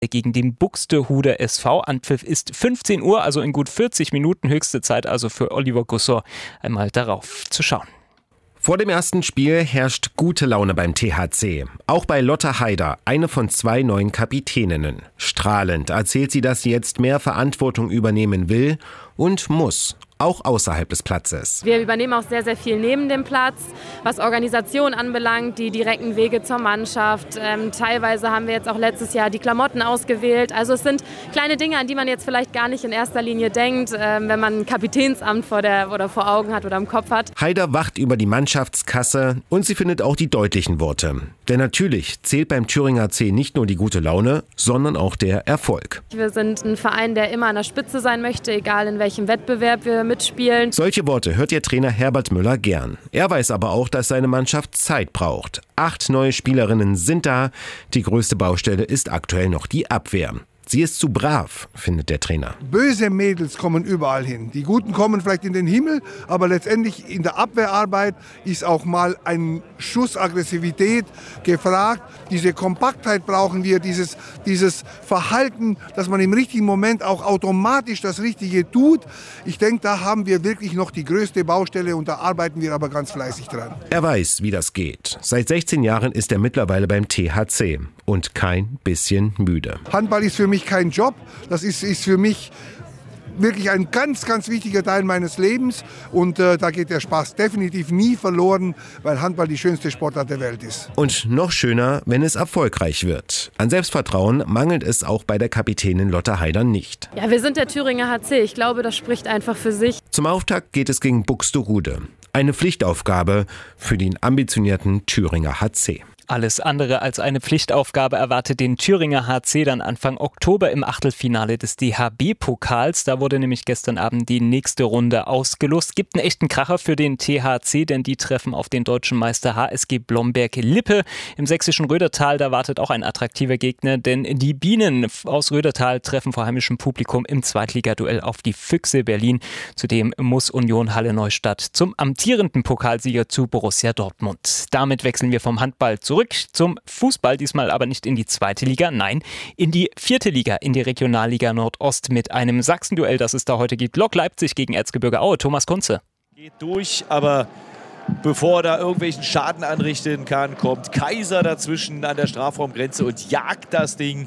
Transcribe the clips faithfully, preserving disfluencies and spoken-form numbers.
gegen den Buxtehuder S V. Anpfiff ist fünfzehn Uhr, also in gut vierzig Minuten. Höchste Zeit also für Oliver Gussor, einmal darauf zu schauen. Vor dem ersten Spiel herrscht gute Laune beim T H C. Auch bei Lotta Heider, eine von zwei neuen Kapitäninnen. Strahlend erzählt sie, dass sie jetzt mehr Verantwortung übernehmen will und muss. Auch außerhalb des Platzes. Wir übernehmen auch sehr, sehr viel neben dem Platz, was Organisation anbelangt, die direkten Wege zur Mannschaft. Ähm, teilweise haben wir jetzt auch letztes Jahr die Klamotten ausgewählt. Also es sind kleine Dinge, an die man jetzt vielleicht gar nicht in erster Linie denkt, ähm, wenn man ein Kapitänsamt vor, der, oder vor Augen hat oder im Kopf hat. Heider wacht über die Mannschaftskasse und sie findet auch die deutlichen Worte. Denn natürlich zählt beim Thüringer C nicht nur die gute Laune, sondern auch der Erfolg. Wir sind ein Verein, der immer an der Spitze sein möchte, egal in welchem Wettbewerb wir mitspielen. Solche Worte hört ihr Trainer Herbert Müller gern. Er weiß aber auch, dass seine Mannschaft Zeit braucht. Acht neue Spielerinnen sind da. Die größte Baustelle ist aktuell noch die Abwehr. Sie ist zu brav, findet der Trainer. Böse Mädels kommen überall hin. Die Guten kommen vielleicht in den Himmel, aber letztendlich in der Abwehrarbeit ist auch mal ein Schuss Aggressivität gefragt. Diese Kompaktheit brauchen wir, dieses, dieses Verhalten, dass man im richtigen Moment auch automatisch das Richtige tut. Ich denke, da haben wir wirklich noch die größte Baustelle und da arbeiten wir aber ganz fleißig dran. Er weiß, wie das geht. Seit sechzehn Jahren ist er mittlerweile beim T H C und kein bisschen müde. Handball ist für mich kein Job, das ist, ist für mich wirklich ein ganz, ganz wichtiger Teil meines Lebens und äh, da geht der Spaß definitiv nie verloren, weil Handball die schönste Sportart der Welt ist. Und noch schöner, wenn es erfolgreich wird. An Selbstvertrauen mangelt es auch bei der Kapitänin Lotta Heider nicht. Ja, wir sind der Thüringer H C. Ich glaube, das spricht einfach für sich. Zum Auftakt geht es gegen Buxtehude. Eine Pflichtaufgabe für den ambitionierten Thüringer H C. Alles andere als eine Pflichtaufgabe erwartet den Thüringer H C dann Anfang Oktober im Achtelfinale des D H B-Pokals. Da wurde nämlich gestern Abend die nächste Runde ausgelost. Gibt einen echten Kracher für den T H C, denn die treffen auf den deutschen Meister H S G Blomberg-Lippe. Im sächsischen Rödertal, da wartet auch ein attraktiver Gegner, denn die Bienen aus Rödertal treffen vor heimischem Publikum im Zweitligaduell auf die Füchse Berlin. Zudem muss Union Halle-Neustadt zum amtierenden Pokalsieger zu Borussia Dortmund. Damit wechseln wir vom Handball zurück zum Fußball, diesmal aber nicht in die zweite Liga, nein, in die vierte Liga, in die Regionalliga Nordost mit einem Sachsen-Duell, das es da heute gibt. Lok Leipzig gegen Erzgebirge Aue. Thomas Kunze. Geht durch, aber bevor er da irgendwelchen Schaden anrichten kann, kommt Kaiser dazwischen an der Strafraumgrenze und jagt das Ding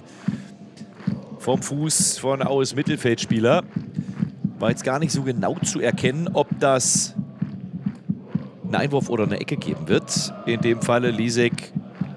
vom Fuß von Aues Mittelfeldspieler. War jetzt gar nicht so genau zu erkennen, ob das einen Einwurf oder eine Ecke geben wird. In dem Falle Lisek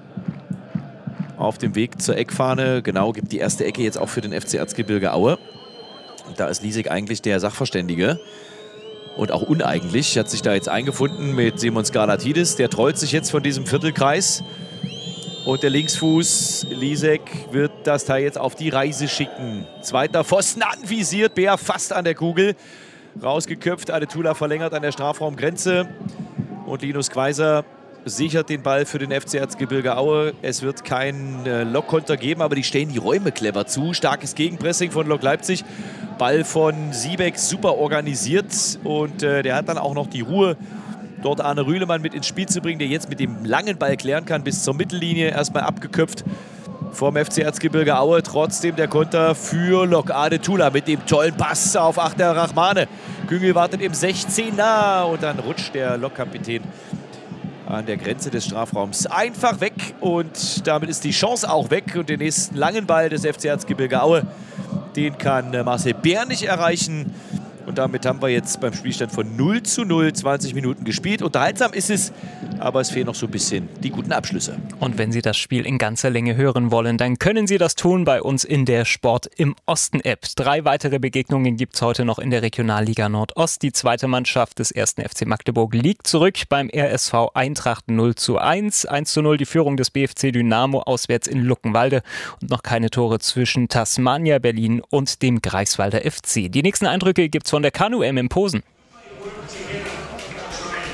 auf dem Weg zur Eckfahne. Genau, gibt die erste Ecke jetzt auch für den F C Erzgebirge Aue. Da ist Lisek eigentlich der Sachverständige. Und auch uneigentlich. Hat sich da jetzt eingefunden mit Simon Skarlatidis. Der trollt sich jetzt von diesem Viertelkreis. Und der Linksfuß Lisek wird das Teil jetzt auf die Reise schicken. Zweiter Pfosten anvisiert. Bär fast an der Kugel. Rausgeköpft. Adetula verlängert an der Strafraumgrenze. Und Linus Quaiser sichert den Ball für den F C Erzgebirge Aue. Es wird kein äh, Lokkonter geben, aber die stellen die Räume clever zu. Starkes Gegenpressing von Lok Leipzig. Ball von Siebeck super organisiert. Und äh, der hat dann auch noch die Ruhe, dort Arne Rühlemann mit ins Spiel zu bringen, der jetzt mit dem langen Ball klären kann bis zur Mittellinie. Erstmal abgeköpft vom F C Erzgebirge Aue. Trotzdem der Konter für Lok. Adetula mit dem tollen Pass auf Achter Rahmane. Güngel wartet im sechzehner und dann rutscht der Lok-Kapitän an der Grenze des Strafraums einfach weg. Und damit ist die Chance auch weg. Und den nächsten langen Ball des F C Erzgebirge Aue, den kann Marcel Bär nicht erreichen. Und damit haben wir jetzt beim Spielstand von null zu null zwanzig Minuten gespielt. Unterhaltsam ist es, aber es fehlen noch so ein bisschen die guten Abschlüsse. Und wenn Sie das Spiel in ganzer Länge hören wollen, dann können Sie das tun bei uns in der Sport im Osten-App. Drei weitere Begegnungen gibt es heute noch in der Regionalliga Nordost. Die zweite Mannschaft des ersten F C Magdeburg liegt zurück beim R S V Eintracht null zu eins. eins zu null die Führung des B F C Dynamo auswärts in Luckenwalde. Und noch keine Tore zwischen Tasmania Berlin und dem Greifswalder F C. Die nächsten Eindrücke gibt es von der Kanu-M in Posen.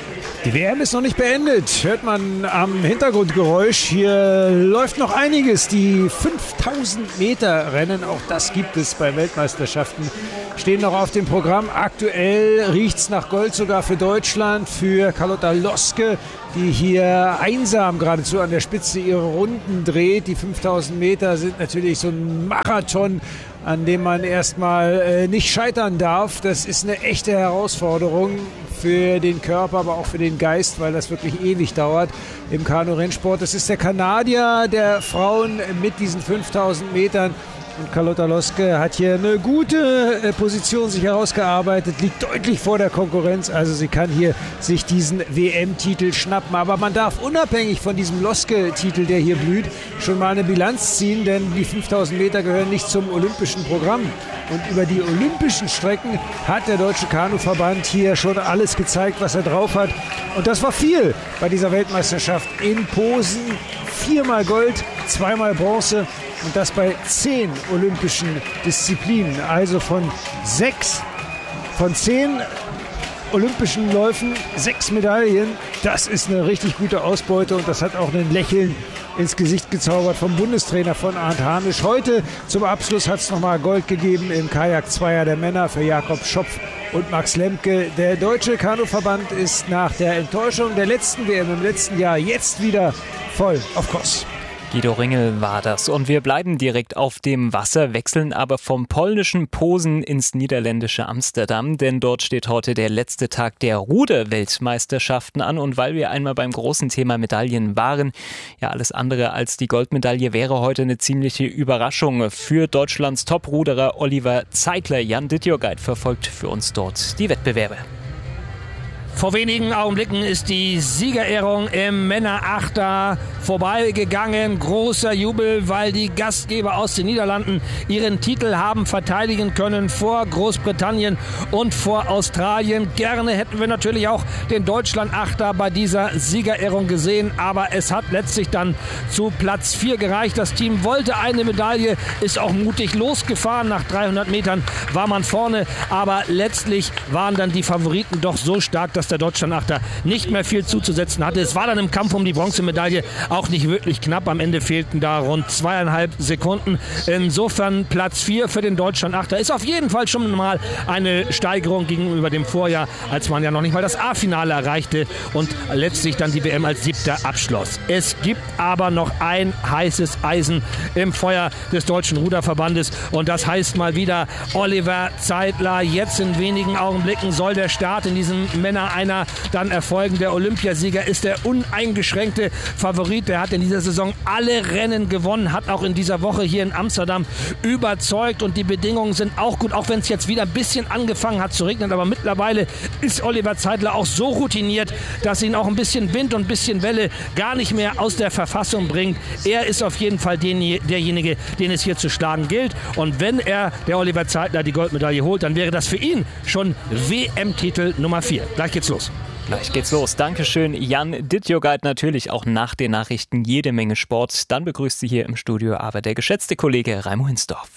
Die W M ist noch nicht beendet, hört man am Hintergrundgeräusch. Hier läuft noch einiges. Die fünftausend Meter Rennen, auch das gibt es bei Weltmeisterschaften, stehen noch auf dem Programm. Aktuell riecht es nach Gold sogar für Deutschland, für Carlotta Loske, die hier einsam geradezu an der Spitze ihre Runden dreht. Die fünftausend Meter sind natürlich so ein Marathon, an dem man erstmal äh, nicht scheitern darf. Das ist eine echte Herausforderung für den Körper, aber auch für den Geist, weil das wirklich ewig dauert im Kanu-Rennsport. Das ist der Kanadier der Frauen mit diesen fünftausend Metern. Und Carlotta Loske hat hier eine gute äh, Position sich herausgearbeitet, liegt deutlich vor der Konkurrenz. Also sie kann hier sich diesen W M-Titel schnappen. Aber man darf unabhängig von diesem Loske-Titel, der hier blüht, schon mal eine Bilanz ziehen, denn die fünftausend Meter gehören nicht zum olympischen Programm. Und über die olympischen Strecken hat der Deutsche Kanuverband hier schon alles gezeigt, was er drauf hat. Und das war viel bei dieser Weltmeisterschaft in Posen. Viermal Gold, zweimal Bronze. Und das bei zehn olympischen Disziplinen. Also von sechs, von zehn olympischen Läufen, sechs Medaillen. Das ist eine richtig gute Ausbeute und das hat auch ein Lächeln ins Gesicht gezaubert vom Bundestrainer von Arndt Hanisch. Heute zum Abschluss hat es nochmal Gold gegeben im Kajak-Zweier der Männer für Jakob Schopf und Max Lemke. Der Deutsche Kanuverband ist nach der Enttäuschung der letzten W M im letzten Jahr jetzt wieder voll auf Kurs. Guido Ringel war das. Und wir bleiben direkt auf dem Wasser, wechseln aber vom polnischen Posen ins niederländische Amsterdam, denn dort steht heute der letzte Tag der Ruder-Weltmeisterschaften an. Und weil wir einmal beim großen Thema Medaillen waren, ja, alles andere als die Goldmedaille wäre heute eine ziemliche Überraschung für Deutschlands Top-Ruderer Oliver Zeitler. Jan Dittjogait verfolgt für uns dort die Wettbewerbe. Vor wenigen Augenblicken ist die Siegerehrung im Männerachter vorbeigegangen. Großer Jubel, weil die Gastgeber aus den Niederlanden ihren Titel haben verteidigen können vor Großbritannien und vor Australien. Gerne hätten wir natürlich auch den Deutschlandachter bei dieser Siegerehrung gesehen, aber es hat letztlich dann zu Platz vier gereicht. Das Team wollte eine Medaille, ist auch mutig losgefahren. Nach dreihundert Metern war man vorne, aber letztlich waren dann die Favoriten doch so stark, dass der Deutschlandachter nicht mehr viel zuzusetzen hatte. Es war dann im Kampf um die Bronzemedaille auch nicht wirklich knapp. Am Ende fehlten da rund zweieinhalb Sekunden. Insofern Platz vier für den Deutschlandachter ist auf jeden Fall schon mal eine Steigerung gegenüber dem Vorjahr, als man ja noch nicht mal das A-Finale erreichte und letztlich dann die W M als siebter abschloss. Es gibt aber noch ein heißes Eisen im Feuer des Deutschen Ruderverbandes und das heißt mal wieder Oliver Zeitler. Jetzt in wenigen Augenblicken soll der Start in diesem Männer einer dann erfolgen. Der Olympiasieger ist der uneingeschränkte Favorit. Der hat in dieser Saison alle Rennen gewonnen, hat auch in dieser Woche hier in Amsterdam überzeugt und die Bedingungen sind auch gut, auch wenn es jetzt wieder ein bisschen angefangen hat zu regnen, aber mittlerweile ist Oliver Zeitler auch so routiniert, dass ihn auch ein bisschen Wind und ein bisschen Welle gar nicht mehr aus der Verfassung bringt. Er ist auf jeden Fall den, derjenige, den es hier zu schlagen gilt und wenn er, der Oliver Zeitler, die Goldmedaille holt, dann wäre das für ihn schon W M-Titel Nummer vier. Gleich geht's los. Gleich geht's los. Dankeschön, Jan Dittjogait. Natürlich auch nach den Nachrichten jede Menge Sport. Dann begrüßt Sie hier im Studio aber der geschätzte Kollege Raimo Hinsdorf.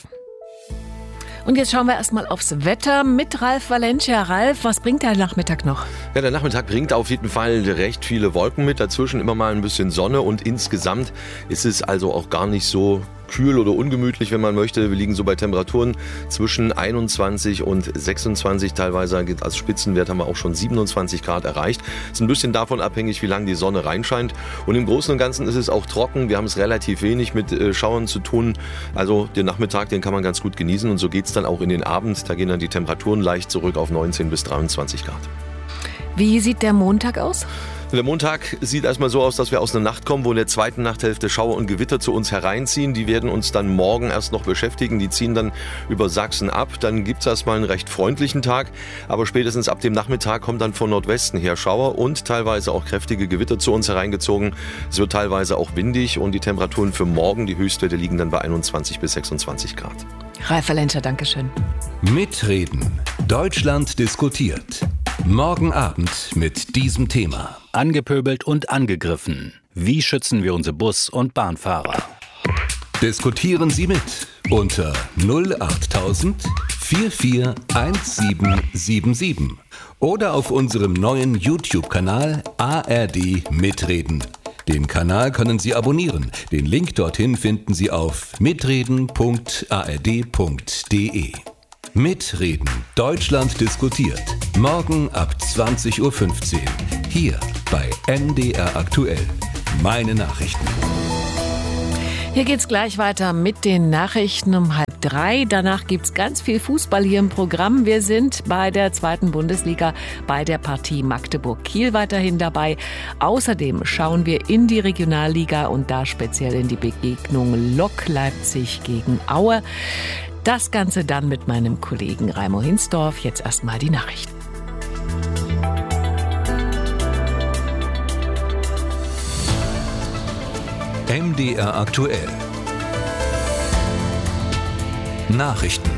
Und jetzt schauen wir erstmal aufs Wetter mit Ralf Valencia. Ralf, was bringt der Nachmittag noch? Ja, der Nachmittag bringt auf jeden Fall recht viele Wolken mit. Dazwischen immer mal ein bisschen Sonne und insgesamt ist es also auch gar nicht so kühl oder ungemütlich, wenn man möchte. Wir liegen so bei Temperaturen zwischen einundzwanzig und sechsundzwanzig. Teilweise als Spitzenwert haben wir auch schon siebenundzwanzig Grad erreicht. Ist ein bisschen davon abhängig, wie lange die Sonne reinscheint. Und im Großen und Ganzen ist es auch trocken. Wir haben es relativ wenig mit äh, Schauern zu tun. Also den Nachmittag, den kann man ganz gut genießen. Und so geht es dann auch in den Abend. Da gehen dann die Temperaturen leicht zurück auf neunzehn bis dreiundzwanzig Grad. Wie sieht der Montag aus? Der Montag sieht erstmal so aus, dass wir aus einer Nacht kommen, wo in der zweiten Nachthälfte Schauer und Gewitter zu uns hereinziehen. Die werden uns dann morgen erst noch beschäftigen. Die ziehen dann über Sachsen ab. Dann gibt es erstmal einen recht freundlichen Tag. Aber spätestens ab dem Nachmittag kommt dann von Nordwesten her Schauer und teilweise auch kräftige Gewitter zu uns hereingezogen. Es wird teilweise auch windig und die Temperaturen für morgen, die Höchstwerte, liegen dann bei einundzwanzig bis sechsundzwanzig Grad. Ralf Valencia, Dankeschön. Mitreden. Deutschland diskutiert. Morgen Abend mit diesem Thema. Angepöbelt und angegriffen. Wie schützen wir unsere Bus- und Bahnfahrer? Diskutieren Sie mit unter null acht tausend vierundvierzig eins sieben sieben sieben oder auf unserem neuen YouTube-Kanal A R D Mitreden. Den Kanal können Sie abonnieren. Den Link dorthin finden Sie auf mitreden punkt a r d punkt d e. Mitreden. Deutschland diskutiert. Morgen ab zwanzig Uhr fünfzehn. Hier bei M D R aktuell. Meine Nachrichten. Hier geht's gleich weiter mit den Nachrichten um halb drei. Danach gibt's ganz viel Fußball hier im Programm. Wir sind bei der zweiten Bundesliga bei der Partie Magdeburg-Kiel weiterhin dabei. Außerdem schauen wir in die Regionalliga und da speziell in die Begegnung Lok Leipzig gegen Aue. Das Ganze dann mit meinem Kollegen Raimo Hinsdorf. Jetzt erstmal die Nachrichten. M D R aktuell. Nachrichten.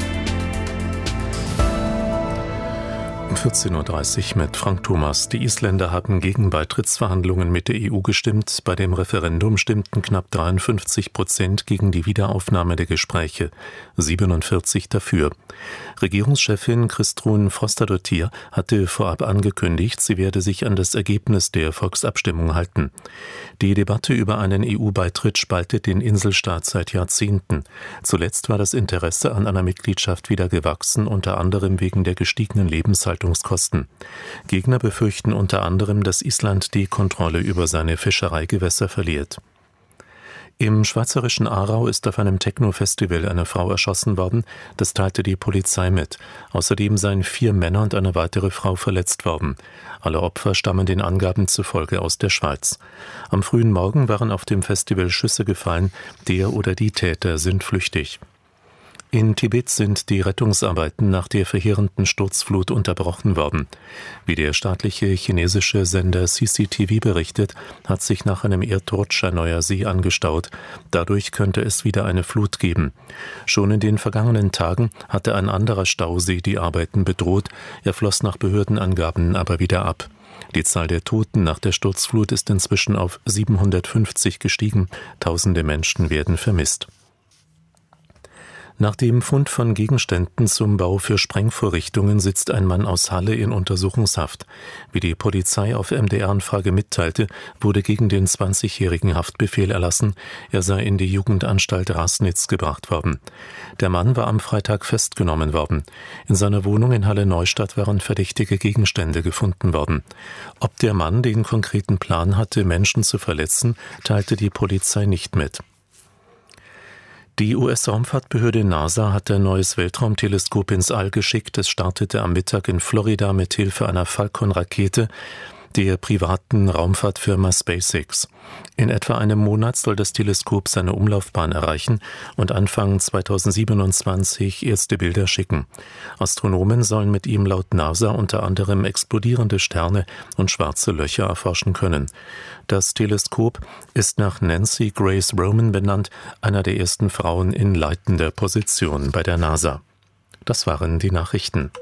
Um vierzehn Uhr dreißig mit Frank Thomas. Die Isländer haben gegen Beitrittsverhandlungen mit der E U gestimmt. Bei dem Referendum stimmten knapp dreiundfünfzig Prozent gegen die Wiederaufnahme der Gespräche, siebenundvierzig dafür. Regierungschefin Kristrún Frostadóttir hatte vorab angekündigt, sie werde sich an das Ergebnis der Volksabstimmung halten. Die Debatte über einen E U-Beitritt spaltet den Inselstaat seit Jahrzehnten. Zuletzt war das Interesse an einer Mitgliedschaft wieder gewachsen, unter anderem wegen der gestiegenen Lebenshaltungskosten. Gegner befürchten unter anderem, dass Island die Kontrolle über seine Fischereigewässer verliert. Im schweizerischen Aarau ist auf einem Techno-Festival eine Frau erschossen worden, das teilte die Polizei mit. Außerdem seien vier Männer und eine weitere Frau verletzt worden. Alle Opfer stammen den Angaben zufolge aus der Schweiz. Am frühen Morgen waren auf dem Festival Schüsse gefallen, der oder die Täter sind flüchtig. In Tibet sind die Rettungsarbeiten nach der verheerenden Sturzflut unterbrochen worden. Wie der staatliche chinesische Sender C C T V berichtet, hat sich nach einem Erdrutsch ein neuer See angestaut. Dadurch könnte es wieder eine Flut geben. Schon in den vergangenen Tagen hatte ein anderer Stausee die Arbeiten bedroht. Er floss nach Behördenangaben aber wieder ab. Die Zahl der Toten nach der Sturzflut ist inzwischen auf siebenhundertfünfzig gestiegen. Tausende Menschen werden vermisst. Nach dem Fund von Gegenständen zum Bau für Sprengvorrichtungen sitzt ein Mann aus Halle in Untersuchungshaft. Wie die Polizei auf M D R-Anfrage mitteilte, wurde gegen den zwanzigjährigen Haftbefehl erlassen. Er sei in die Jugendanstalt Rasnitz gebracht worden. Der Mann war am Freitag festgenommen worden. In seiner Wohnung in Halle-Neustadt waren verdächtige Gegenstände gefunden worden. Ob der Mann den konkreten Plan hatte, Menschen zu verletzen, teilte die Polizei nicht mit. Die U S-Raumfahrtbehörde NASA hat ein neues Weltraumteleskop ins All geschickt. Es startete am Mittag in Florida mit Hilfe einer Falcon-Rakete der privaten Raumfahrtfirma SpaceX. In etwa einem Monat soll das Teleskop seine Umlaufbahn erreichen und Anfang zweitausendsiebenundzwanzig erste Bilder schicken. Astronomen sollen mit ihm laut NASA unter anderem explodierende Sterne und schwarze Löcher erforschen können. Das Teleskop ist nach Nancy Grace Roman benannt, einer der ersten Frauen in leitender Position bei der NASA. Das waren die Nachrichten.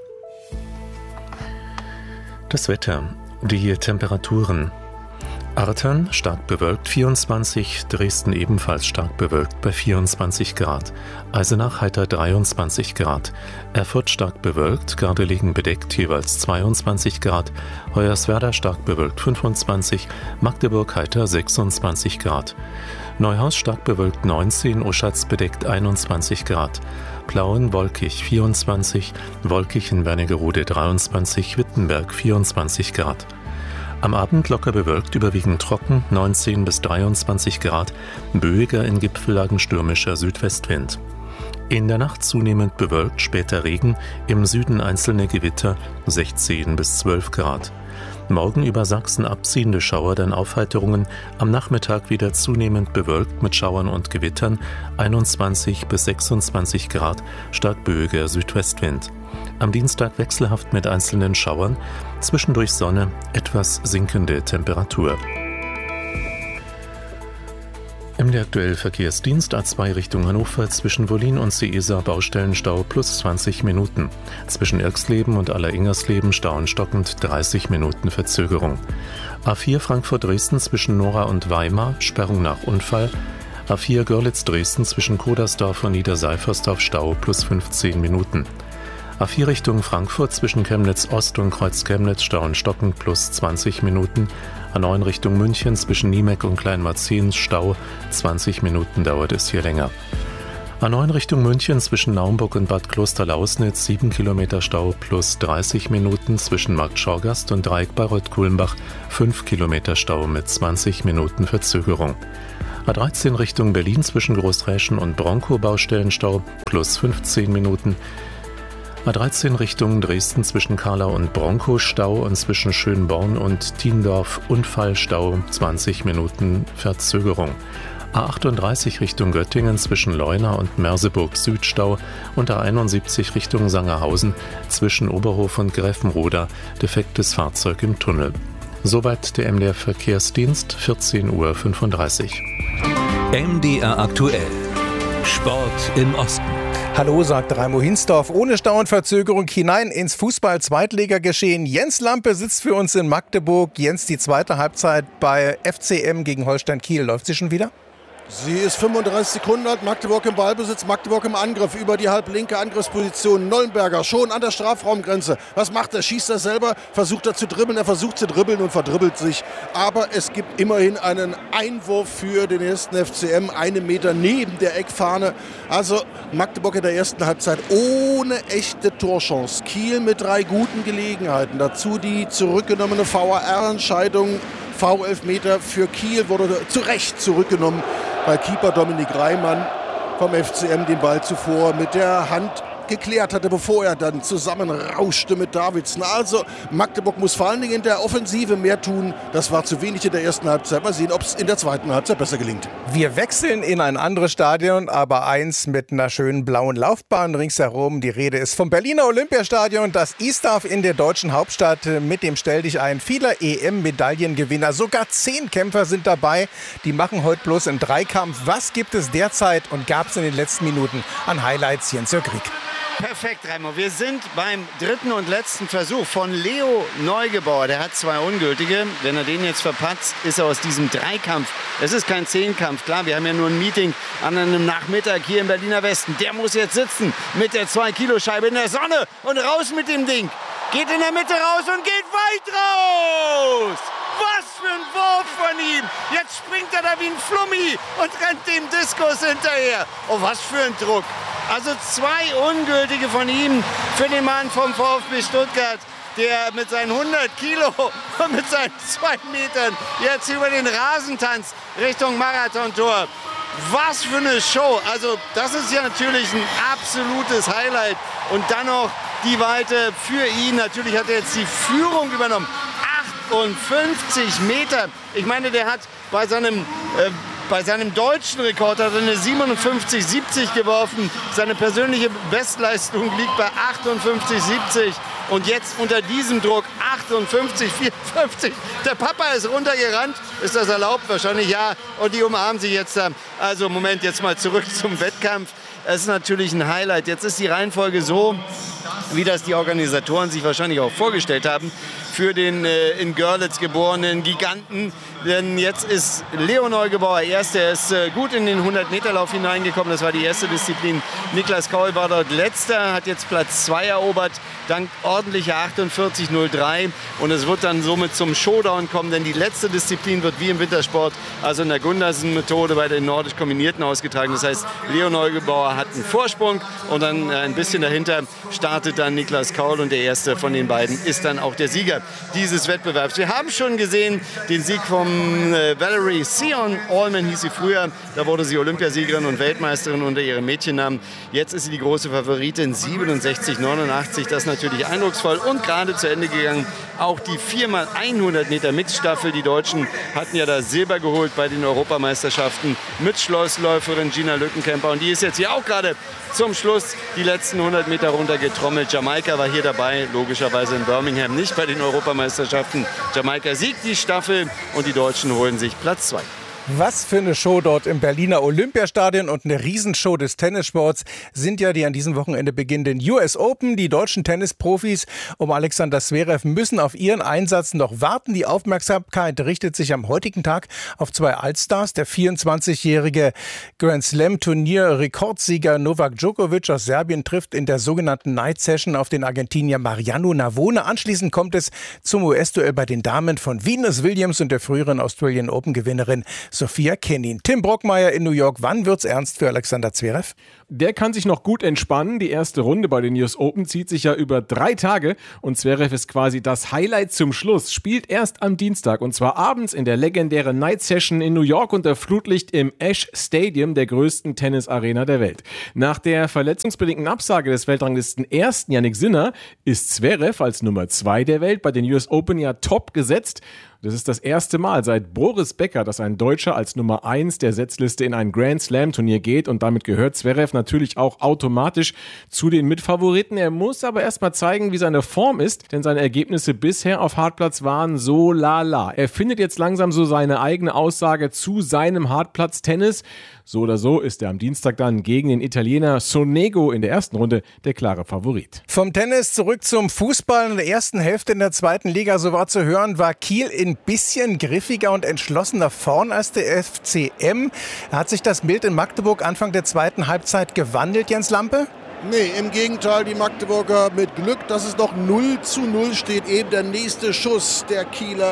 Das Wetter. Die Temperaturen. Artern stark bewölkt vierundzwanzig, Dresden ebenfalls stark bewölkt bei vierundzwanzig Grad, Eisenach heiter dreiundzwanzig Grad, Erfurt stark bewölkt, Gardelegen bedeckt jeweils zweiundzwanzig Grad, Hoyerswerda stark bewölkt fünfundzwanzig, Magdeburg heiter sechsundzwanzig Grad, Neuhaus stark bewölkt neunzehn, Oschatz bedeckt einundzwanzig Grad, Plauen wolkig vierundzwanzig, wolkig in Wernigerode dreiundzwanzig, Wittenberg vierundzwanzig Grad. Am Abend locker bewölkt, überwiegend trocken, neunzehn bis dreiundzwanzig Grad, böiger in Gipfellagen stürmischer Südwestwind. In der Nacht zunehmend bewölkt, später Regen, im Süden einzelne Gewitter, sechzehn bis zwölf Grad. Morgen über Sachsen abziehende Schauer, dann Aufheiterungen, am Nachmittag wieder zunehmend bewölkt mit Schauern und Gewittern, einundzwanzig bis sechsundzwanzig Grad, stark böiger Südwestwind. Am Dienstag wechselhaft mit einzelnen Schauern, zwischendurch Sonne, etwas sinkende Temperatur. M D R aktuell Verkehrsdienst A zwei Richtung Hannover zwischen Wollin und Seesa Baustellenstau plus zwanzig Minuten. Zwischen Irxleben und Alleringersleben Stau stockend dreißig Minuten Verzögerung. A vier Frankfurt-Dresden zwischen Nora und Weimar Sperrung nach Unfall. A vier Görlitz-Dresden zwischen Kodersdorf und Niederseifersdorf Stau plus fünfzehn Minuten. A vier Richtung Frankfurt zwischen Chemnitz Ost und Kreuz Chemnitz Stau und Stocken plus zwanzig Minuten. A neun Richtung München zwischen Niemeck und Kleinmarzehn Stau, zwanzig Minuten dauert es hier länger. A neun Richtung München zwischen Naumburg und Bad Klosterlausnitz, sieben Kilometer Stau plus dreißig Minuten, zwischen Markt Schorgast und Dreieck Bayreuth-Kulmbach, fünf Kilometer Stau mit zwanzig Minuten Verzögerung. A dreizehn Richtung Berlin zwischen Großräschen und Bronkow Baustellenstau plus fünfzehn Minuten. A dreizehn Richtung Dresden zwischen Karlau und Bronkow Stau und zwischen Schönborn und Tiendorf Unfallstau, zwanzig Minuten Verzögerung. A achtunddreißig Richtung Göttingen zwischen Leuna und Merseburg Südstau und A einundsiebzig Richtung Sangerhausen zwischen Oberhof und Gräfenroda, defektes Fahrzeug im Tunnel. Soweit der M D R Verkehrsdienst, vierzehn Uhr fünfunddreißig. M D R aktuell. Sport im Osten. Hallo, sagt Raimo Hinsdorf. Ohne Stau und Verzögerung hinein ins Fußball-Zweitligageschehen. Jens Lampe sitzt für uns in Magdeburg. Jens, die zweite Halbzeit bei F C M gegen Holstein Kiel. Läuft sie schon wieder? Sie ist fünfunddreißig Sekunden alt, Magdeburg im Ballbesitz, Magdeburg im Angriff über die halblinke Angriffsposition. Nollenberger schon an der Strafraumgrenze. Was macht er? Schießt er selber? Versucht er zu dribbeln? Er versucht zu dribbeln und verdribbelt sich. Aber es gibt immerhin einen Einwurf für den ersten F C M, einen Meter neben der Eckfahne. Also Magdeburg in der ersten Halbzeit ohne echte Torchance. Kiel mit drei guten Gelegenheiten. Dazu die zurückgenommene V A R-Entscheidung. V-Elfmeter für Kiel wurde zu Recht zurückgenommen, weil Keeper Dominik Reimann vom F C M den Ball zuvor mit der Hand geklärt hatte, bevor er dann zusammenrauschte mit Davidsen. Also Magdeburg muss vor allen Dingen in der Offensive mehr tun. Das war zu wenig in der ersten Halbzeit. Mal sehen, ob es in der zweiten Halbzeit besser gelingt. Wir wechseln in ein anderes Stadion, aber eins mit einer schönen blauen Laufbahn ringsherum. Die Rede ist vom Berliner Olympiastadion, das Istarf in der deutschen Hauptstadt mit dem Stell-dich-ein vieler E M-Medaillengewinner. Sogar zehn Kämpfer sind dabei. Die machen heute bloß einen Dreikampf. Was gibt es derzeit und gab es in den letzten Minuten an Highlights? Jens-Jörg Krieg. Perfekt, Raimo. Wir sind beim dritten und letzten Versuch von Leo Neugebauer. Der hat zwei ungültige. Wenn er den jetzt verpatzt, ist er aus diesem Dreikampf. Es ist kein Zehnkampf. Klar, wir haben ja nur ein Meeting an einem Nachmittag hier im Berliner Westen. Der muss jetzt sitzen mit der zwei Kilo Scheibe in der Sonne und raus mit dem Ding. Geht in der Mitte raus und geht weit raus. Was für ein Wurf von ihm. Jetzt springt er da wie ein Flummi und rennt dem Diskus hinterher. Oh, was für ein Druck. Also zwei Ungültige von ihm für den Mann vom VfB Stuttgart, der mit seinen hundert Kilo und mit seinen zwei Metern jetzt über den Rasen tanzt Richtung Marathontor. Was für eine Show. Also das ist ja natürlich ein absolutes Highlight. Und dann noch die Weite für ihn. Natürlich hat er jetzt die Führung übernommen. achtundfünfzig Meter. Ich meine, der hat bei seinem... Äh, Bei seinem deutschen Rekord hat er eine siebenundfünfzig siebzig geworfen. Seine persönliche Bestleistung liegt bei achtundfünfzig siebzig. Und jetzt unter diesem Druck achtundfünfzig vierundfünfzig. Der Papa ist runtergerannt. Ist das erlaubt? Wahrscheinlich ja. Und die umarmen sich jetzt. Also Moment, jetzt mal zurück zum Wettkampf. Es ist natürlich ein Highlight. Jetzt ist die Reihenfolge so, wie das die Organisatoren sich wahrscheinlich auch vorgestellt haben, für den äh, in Görlitz geborenen Giganten. Denn jetzt ist Leo Neugebauer erster. Er ist äh, gut in den hundert-Meter-Lauf hineingekommen. Das war die erste Disziplin. Niklas Kaul war dort letzter, hat jetzt Platz zwei erobert, dank ordentlicher achtundvierzig null drei. Und es wird dann somit zum Showdown kommen, denn die letzte Disziplin wird wie im Wintersport, also in der Gundersen-Methode bei den nordisch Kombinierten ausgetragen. Das heißt, Leo Neugebauer hat einen Vorsprung und dann äh, ein bisschen dahinter startet dann Niklas Kaul und der erste von den beiden ist dann auch der Sieger dieses Wettbewerbs. Wir haben schon gesehen den Sieg von äh, Valerie Sion Allman, hieß sie früher. Da wurde sie Olympiasiegerin und Weltmeisterin unter ihrem Mädchennamen. Jetzt ist sie die große Favoritin, siebenundsechzig neunundachtzig. Das ist natürlich eindrucksvoll und gerade zu Ende gegangen. Auch die vier mal hundert Meter Mixstaffel. Die Deutschen hatten ja da Silber geholt bei den Europameisterschaften mit Schlossläuferin Gina Lückenkämper. Und die ist jetzt hier auch gerade zum Schluss die letzten hundert Meter runtergetrommelt. Jamaika war hier dabei, logischerweise in Birmingham, nicht bei den Europameisterschaften. Jamaika siegt die Staffel und die Deutschen holen sich Platz zwei. Was für eine Show dort im Berliner Olympiastadion und eine Riesenshow des Tennissports sind ja die an diesem Wochenende beginnenden U S Open. Die deutschen Tennisprofis um Alexander Zverev müssen auf ihren Einsatz noch warten. Die Aufmerksamkeit richtet sich am heutigen Tag auf zwei Allstars. Der vierundzwanzigjährige Grand Slam Turnier Rekordsieger Novak Djokovic aus Serbien trifft in der sogenannten Night Session auf den Argentinier Mariano Navone. Anschließend kommt es zum U S-Duell bei den Damen von Venus Williams und der früheren Australian Open Gewinnerin Sophia Kenin. Tim Brockmeier in New York. Wann wird's ernst für Alexander Zverev? Der kann sich noch gut entspannen. Die erste Runde bei den U S Open zieht sich ja über drei Tage und Zverev ist quasi das Highlight zum Schluss. Spielt erst am Dienstag und zwar abends in der legendären Night Session in New York unter Flutlicht im Ash Stadium, der größten Tennisarena der Welt. Nach der verletzungsbedingten Absage des Weltranglisten ersten Jannik Sinner ist Zverev als Nummer zwei der Welt bei den U S Open ja top gesetzt. Das ist das erste Mal seit Boris Becker, dass ein Deutscher als Nummer eins der Setzliste in ein Grand Slam Turnier geht und damit gehört Zverev natürlich auch automatisch zu den Mitfavoriten. Er muss aber erstmal zeigen, wie seine Form ist, denn seine Ergebnisse bisher auf Hartplatz waren so lala. Er findet jetzt langsam so seine eigene Aussage zu seinem Hartplatz-Tennis. So oder so ist er am Dienstag dann gegen den Italiener Sonego in der ersten Runde der klare Favorit. Vom Tennis zurück zum Fußball. In der ersten Hälfte in der zweiten Liga, so war zu hören, war Kiel in ein bisschen griffiger und entschlossener vorn als der F C M. Hat sich das Bild in Magdeburg Anfang der zweiten Halbzeit gewandelt, Jens Lampe? Nee, im Gegenteil, die Magdeburger mit Glück, dass es noch null zu null steht. Eben der nächste Schuss der Kieler.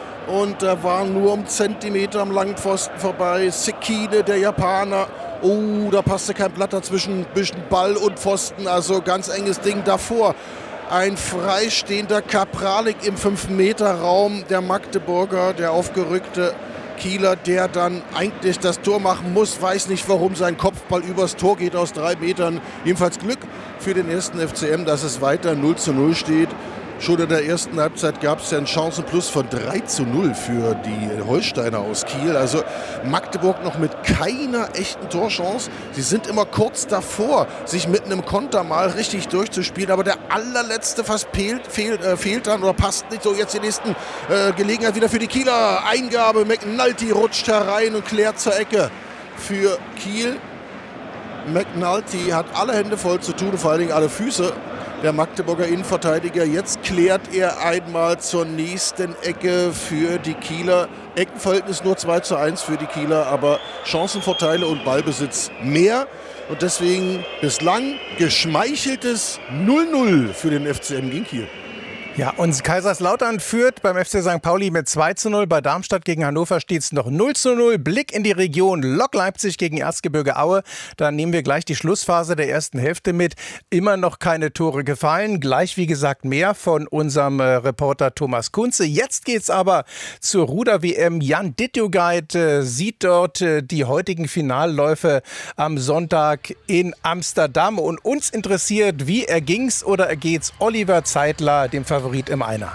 Und er war nur um Zentimeter am langen Pfosten vorbei. Sekine, der Japaner. Oh, da passte kein Blatt dazwischen. Bisschen Ball und Pfosten, also ganz enges Ding davor. Ein freistehender Kapralik im fünf Meter Raum der Magdeburger, der aufgerückte Kieler, der dann eigentlich das Tor machen muss. Weiß nicht, warum sein Kopfball übers Tor geht aus drei Metern. Jedenfalls Glück für den ersten F C M, dass es weiter null zu null steht. Schon in der ersten Halbzeit gab es ja einen Chancenplus von drei zu null für die Holsteiner aus Kiel. Also Magdeburg noch mit keiner echten Torchance. Sie sind immer kurz davor, sich mit einem Konter mal richtig durchzuspielen. Aber der allerletzte fast fehlt, fehlt, äh, fehlt dann oder passt nicht. So, jetzt die nächsten äh, Gelegenheit wieder für die Kieler. Eingabe, McNulty rutscht herein und klärt zur Ecke für Kiel. McNulty hat alle Hände voll zu tun, vor allen Dingen alle Füße. Der Magdeburger Innenverteidiger, jetzt klärt er einmal zur nächsten Ecke für die Kieler. Eckenverhältnis nur zwei zu eins für die Kieler, aber Chancenvorteile und Ballbesitz mehr. Und deswegen bislang geschmeicheltes null null für den F C M gegen Kiel. Ja, und Kaiserslautern führt beim F C Sankt Pauli mit zwei zu null. Bei Darmstadt gegen Hannover steht es noch null zu null. Blick in die Region Lok Leipzig gegen Erzgebirge Aue. Da nehmen wir gleich die Schlussphase der ersten Hälfte mit. Immer noch keine Tore gefallen. Gleich, wie gesagt, mehr von unserem äh, Reporter Thomas Kunze. Jetzt geht's aber zur Ruder-W M. Jan Dittjugait äh, sieht dort äh, die heutigen Finalläufe am Sonntag in Amsterdam. Und uns interessiert, wie erging's oder ergeht's Oliver Zeitler, dem Favorit im Einer?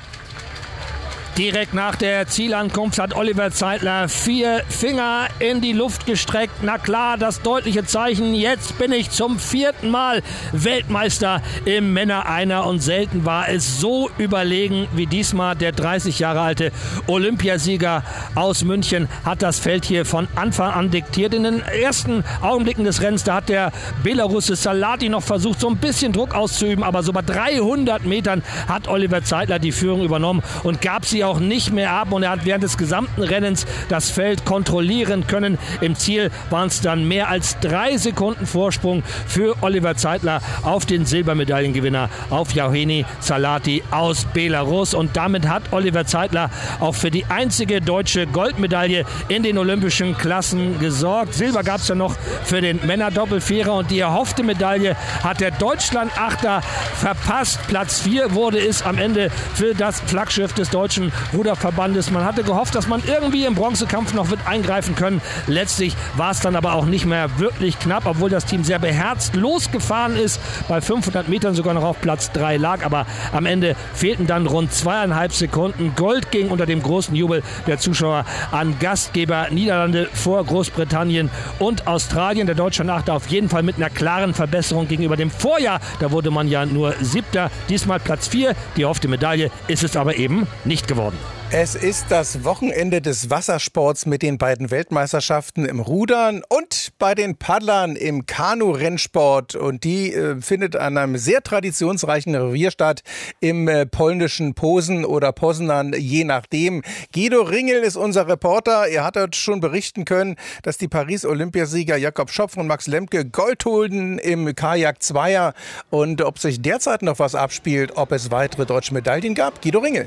Direkt nach der Zielankunft hat Oliver Zeitler vier Finger in die Luft gestreckt. Na klar, das deutliche Zeichen, jetzt bin ich zum vierten Mal Weltmeister im Männer-Einer. Und selten war es so überlegen wie diesmal. Der dreißig Jahre alte Olympiasieger aus München hat das Feld hier von Anfang an diktiert. In den ersten Augenblicken des Rennens, da hat der Belarusse Salati noch versucht, so ein bisschen Druck auszuüben. Aber so bei dreihundert Metern hat Oliver Zeitler die Führung übernommen und gab sie auch nicht mehr ab, und er hat während des gesamten Rennens das Feld kontrollieren können. Im Ziel waren es dann mehr als drei Sekunden Vorsprung für Oliver Zeitler auf den Silbermedaillengewinner, auf Yauheni Salati aus Belarus, und damit hat Oliver Zeitler auch für die einzige deutsche Goldmedaille in den olympischen Klassen gesorgt. Silber gab es ja noch für den Männerdoppelvierer, und die erhoffte Medaille hat der Deutschland-Achter verpasst. Platz vier wurde es am Ende für das Flaggschiff des deutschen Ruderverbandes. Man hatte gehofft, dass man irgendwie im Bronzekampf noch wird eingreifen können. Letztlich war es dann aber auch nicht mehr wirklich knapp, obwohl das Team sehr beherzt losgefahren ist, bei fünfhundert Metern sogar noch auf Platz drei lag. Aber am Ende fehlten dann rund zweieinhalb Sekunden. Gold ging unter dem großen Jubel der Zuschauer an Gastgeber Niederlande vor Großbritannien und Australien. Der deutsche Achter auf jeden Fall mit einer klaren Verbesserung gegenüber dem Vorjahr. Da wurde man ja nur Siebter, diesmal Platz vier. Die erhoffte Medaille ist es aber eben nicht geworden. Es ist das Wochenende des Wassersports mit den beiden Weltmeisterschaften im Rudern und bei den Paddlern im Kanu-Rennsport. Und die äh, findet an einem sehr traditionsreichen Revier statt, im äh, polnischen Posen oder Poznan, je nachdem. Guido Ringel ist unser Reporter. Er hat dort schon berichten können, dass die Paris-Olympiasieger Jakob Schopf und Max Lemke Gold holten im Kajak-Zweier. Und ob sich derzeit noch was abspielt, ob es weitere deutsche Medaillen gab. Guido Ringel.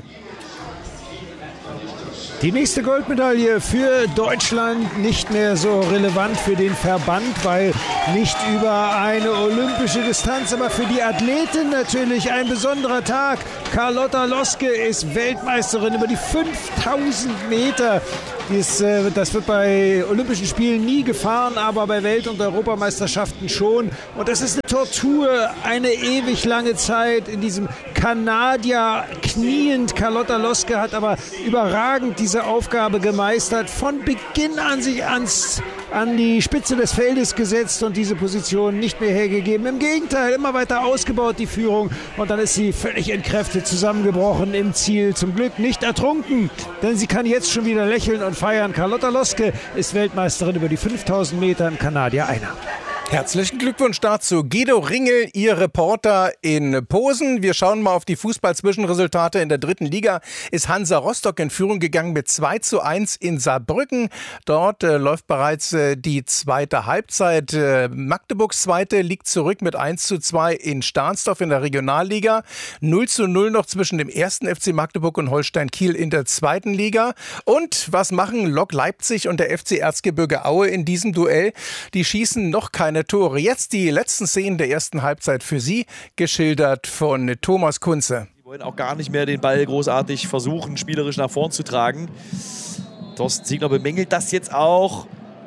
Die nächste Goldmedaille für Deutschland nicht mehr so relevant für den Verband, weil nicht über eine olympische Distanz, aber für die Athletin natürlich ein besonderer Tag. Carlotta Loske ist Weltmeisterin über die fünftausend Meter. Dies, äh, das wird bei Olympischen Spielen nie gefahren, aber bei Welt- und Europameisterschaften schon. Und das ist eine Tortur, eine ewig lange Zeit in diesem Kanadier kniend. Carlotta Loske hat aber überragend diese Aufgabe gemeistert, von Beginn an sich ans, an die Spitze des Feldes gesetzt und diese Position nicht mehr hergegeben. Im Gegenteil, immer weiter ausgebaut die Führung und dann ist sie völlig entkräftet zusammengebrochen im Ziel. Zum Glück nicht ertrunken, denn sie kann jetzt schon wieder lächeln und feiern. Carlotta Loske ist Weltmeisterin über die fünftausend Meter im Kanadier Einer. Herzlichen Glückwunsch dazu. Guido Ringel, Ihr Reporter in Posen. Wir schauen mal auf die Fußball-Zwischenresultate. In der dritten Liga ist Hansa Rostock in Führung gegangen mit zwei zu eins in Saarbrücken. Dort äh, läuft bereits äh, die zweite Halbzeit. Äh, Magdeburgs zweite liegt zurück mit eins zu zwei in Stahnsdorf in der Regionalliga. null zu null noch zwischen dem ersten F C Magdeburg und Holstein Kiel in der zweiten Liga. Und was machen Lok Leipzig und der F C Erzgebirge Aue in diesem Duell? Die schießen noch keine Tore. Jetzt die letzten Szenen der ersten Halbzeit für Sie, geschildert von Thomas Kunze. Die wollen auch gar nicht mehr den Ball großartig versuchen, spielerisch nach vorn zu tragen. Thorsten Ziegler bemängelt das jetzt auch.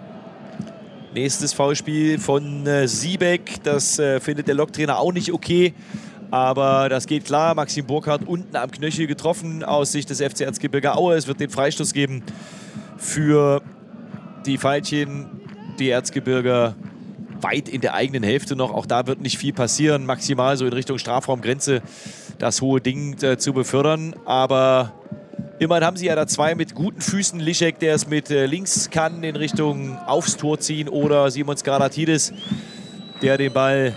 Nächstes Foulspiel von äh, Siebeck. Das äh, findet der Lok-Trainer auch nicht okay. Aber das geht klar. Maxim Burkhardt unten am Knöchel getroffen aus Sicht des F C Erzgebirge Aue. Es wird den Freistoß geben für die Veilchen. Die Erzgebirger weit in der eigenen Hälfte noch. Auch da wird nicht viel passieren. Maximal so in Richtung Strafraumgrenze das hohe Ding äh, zu befördern. Aber immerhin haben sie ja da zwei mit guten Füßen. Lischek, der es mit äh, links kann, in Richtung aufs Tor ziehen. Oder Simon Skarlatidis, der den Ball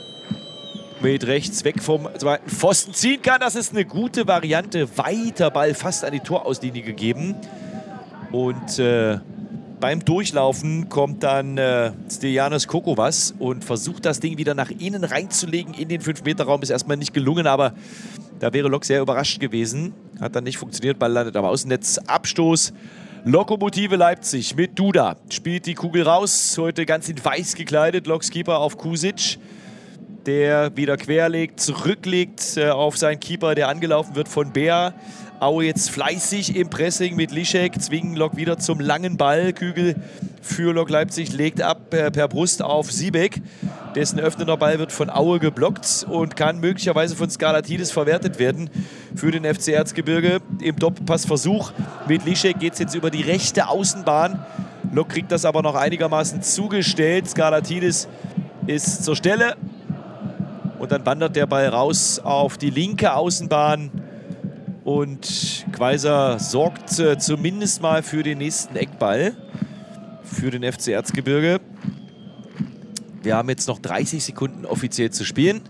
mit rechts weg vom zweiten Pfosten ziehen kann. Das ist eine gute Variante. Weiter Ball fast an die Torauslinie gegeben. Und äh, beim Durchlaufen kommt dann äh, Stejanos Kokovas und versucht das Ding wieder nach innen reinzulegen in den fünf Meter Raum. Ist erstmal nicht gelungen, aber da wäre Lok sehr überrascht gewesen. Hat dann nicht funktioniert, Ball landet am Außennetz. Abstoß. Lokomotive Leipzig mit Duda. Spielt die Kugel raus. Heute ganz in weiß gekleidet. Loks Keeper auf Kusic, der wieder querlegt, zurücklegt äh, auf seinen Keeper, der angelaufen wird von Bär. Aue jetzt fleißig im Pressing mit Lischek, zwingen Lok wieder zum langen Ball. Kügel für Lok Leipzig legt ab äh, per Brust auf Siebeck. Dessen öffnender Ball wird von Aue geblockt und kann möglicherweise von Skarlatidis verwertet werden für den F C Erzgebirge. Im Doppelpassversuch mit Lischek geht es jetzt über die rechte Außenbahn. Lok kriegt das aber noch einigermaßen zugestellt. Skarlatidis ist zur Stelle und dann wandert der Ball raus auf die linke Außenbahn. Und Quaiser sorgt äh, zumindest mal für den nächsten Eckball für den F C Erzgebirge. Wir haben jetzt noch dreißig Sekunden offiziell zu spielen.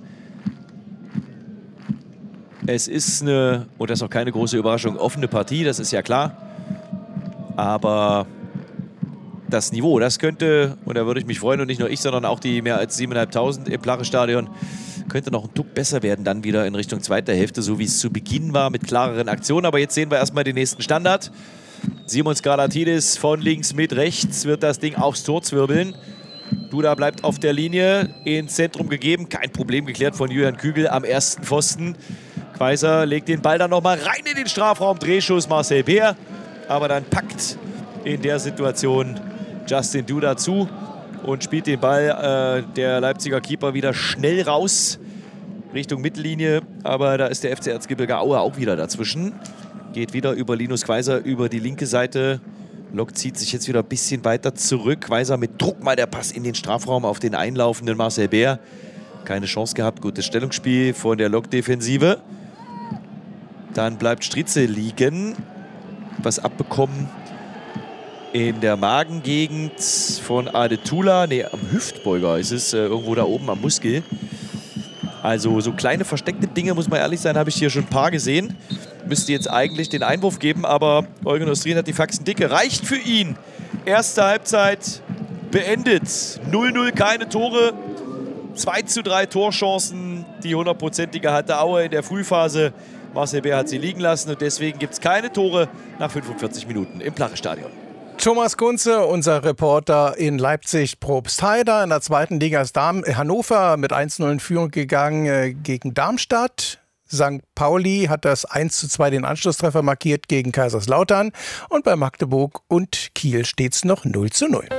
Es ist eine, und das ist auch keine große Überraschung, offene Partie, das ist ja klar. Aber das Niveau, das könnte, und da würde ich mich freuen, und nicht nur ich, sondern auch die mehr als siebentausendfünfhundert im Plache-Stadion, könnte noch ein Tuck besser werden, dann wieder in Richtung zweiter Hälfte, so wie es zu Beginn war, mit klareren Aktionen. Aber jetzt sehen wir erstmal den nächsten Standard. Simon Skarlatidis von links mit rechts wird das Ding aufs Tor zwirbeln. Duda bleibt auf der Linie, ins Zentrum gegeben. Kein Problem geklärt von Julian Kügel am ersten Pfosten. Quaiser legt den Ball dann nochmal rein in den Strafraum. Drehschuss Marcel Beer. Aber dann packt in der Situation Justin Duda zu und spielt den Ball, äh, der Leipziger Keeper, wieder schnell raus Richtung Mittellinie. Aber da ist der F C Erzgebirge Aue auch wieder dazwischen. Geht wieder über Linus Quaiser über die linke Seite. Lok zieht sich jetzt wieder ein bisschen weiter zurück. Quaiser mit Druck mal der Pass in den Strafraum auf den einlaufenden Marcel Beer. Keine Chance gehabt. Gutes Stellungsspiel von der Lok-Defensive. Dann bleibt Stritze liegen. was abbekommen in der Magengegend von Adetula. Ne, am Hüftbeuger ist es, äh, irgendwo da oben am Muskel. Also so kleine versteckte Dinge, muss man ehrlich sein, habe ich hier schon ein paar gesehen. Müsste jetzt eigentlich den Einwurf geben, aber Eugen Ostrien hat die Faxen dicke. Reicht für ihn. Erste Halbzeit beendet. null null, keine Tore. zwei zu drei Torchancen. Die hundertprozentige hatte Aue in der Frühphase. Marcel Bär hat sie liegen lassen und deswegen gibt es keine Tore nach fünfundvierzig Minuten im Plache-Stadion. Thomas Kunze, unser Reporter in Leipzig, Probstheida. In der zweiten Liga ist Darm, Hannover mit eins zu null in Führung gegangen äh, gegen Darmstadt. Sankt Pauli hat das eins zu zwei den Anschlusstreffer markiert gegen Kaiserslautern. Und bei Magdeburg und Kiel steht es noch null zu null.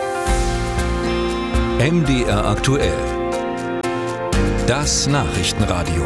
M D R aktuell. Das Nachrichtenradio.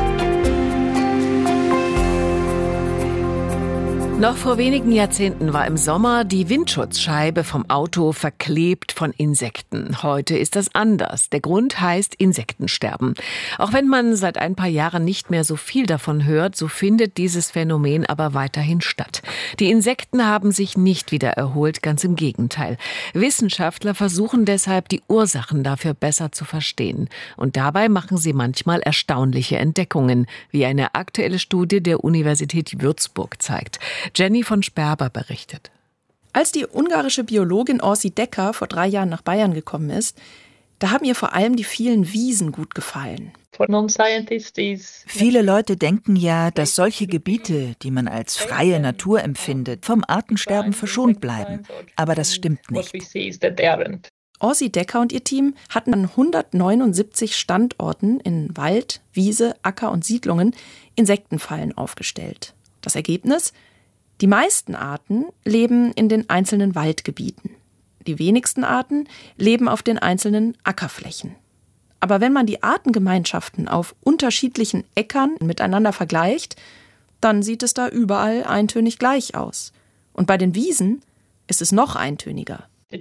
Noch vor wenigen Jahrzehnten war im Sommer die Windschutzscheibe vom Auto verklebt von Insekten. Heute ist das anders. Der Grund heißt Insektensterben. Auch wenn man seit ein paar Jahren nicht mehr so viel davon hört, so findet dieses Phänomen aber weiterhin statt. Die Insekten haben sich nicht wieder erholt, ganz im Gegenteil. Wissenschaftler versuchen deshalb, die Ursachen dafür besser zu verstehen. Und dabei machen sie manchmal erstaunliche Entdeckungen, wie eine aktuelle Studie der Universität Würzburg zeigt. Jenny von Sperber berichtet. Als die ungarische Biologin Orsi Decker vor drei Jahren nach Bayern gekommen ist, da haben ihr vor allem die vielen Wiesen gut gefallen. Viele Leute denken ja, dass solche Gebiete, die man als freie Natur empfindet, vom Artensterben verschont bleiben. Aber das stimmt nicht. Orsi Decker und ihr Team hatten an hundertneunundsiebzig Standorten in Wald, Wiese, Acker und Siedlungen Insektenfallen aufgestellt. Das Ergebnis? Die meisten Arten leben in den einzelnen Waldgebieten. Die wenigsten Arten leben auf den einzelnen Ackerflächen. Aber wenn man die Artengemeinschaften auf unterschiedlichen Äckern miteinander vergleicht, dann sieht es da überall eintönig gleich aus. Und bei den Wiesen ist es noch eintöniger.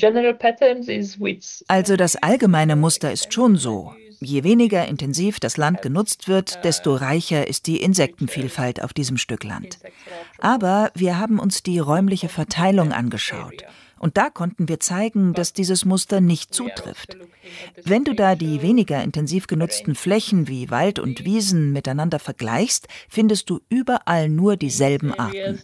Also das allgemeine Muster ist schon so. Je weniger intensiv das Land genutzt wird, desto reicher ist die Insektenvielfalt auf diesem Stück Land. Aber wir haben uns die räumliche Verteilung angeschaut. Und da konnten wir zeigen, dass dieses Muster nicht zutrifft. Wenn du da die weniger intensiv genutzten Flächen wie Wald und Wiesen miteinander vergleichst, findest du überall nur dieselben Arten.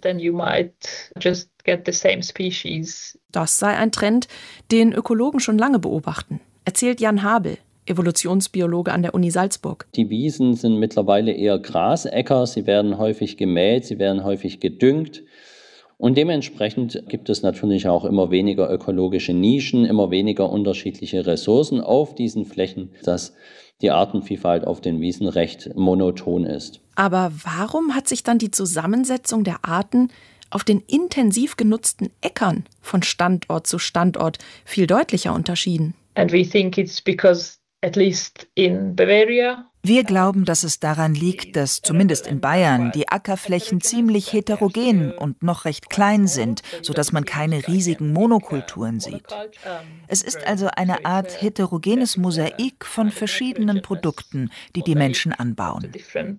Das sei ein Trend, den Ökologen schon lange beobachten, erzählt Jan Habel, Evolutionsbiologe an der Uni Salzburg. Die Wiesen sind mittlerweile eher Grasäcker, sie werden häufig gemäht, sie werden häufig gedüngt. Und dementsprechend gibt es natürlich auch immer weniger ökologische Nischen, immer weniger unterschiedliche Ressourcen auf diesen Flächen, dass die Artenvielfalt auf den Wiesen recht monoton ist. Aber warum hat sich dann die Zusammensetzung der Arten auf den intensiv genutzten Äckern von Standort zu Standort viel deutlicher unterschieden? And we think it's because at least in Bavaria. Wir glauben, dass es daran liegt, dass zumindest in Bayern die Ackerflächen ziemlich heterogen und noch recht klein sind, sodass man keine riesigen Monokulturen sieht. Es ist also eine Art heterogenes Mosaik von verschiedenen Produkten, die die Menschen anbauen.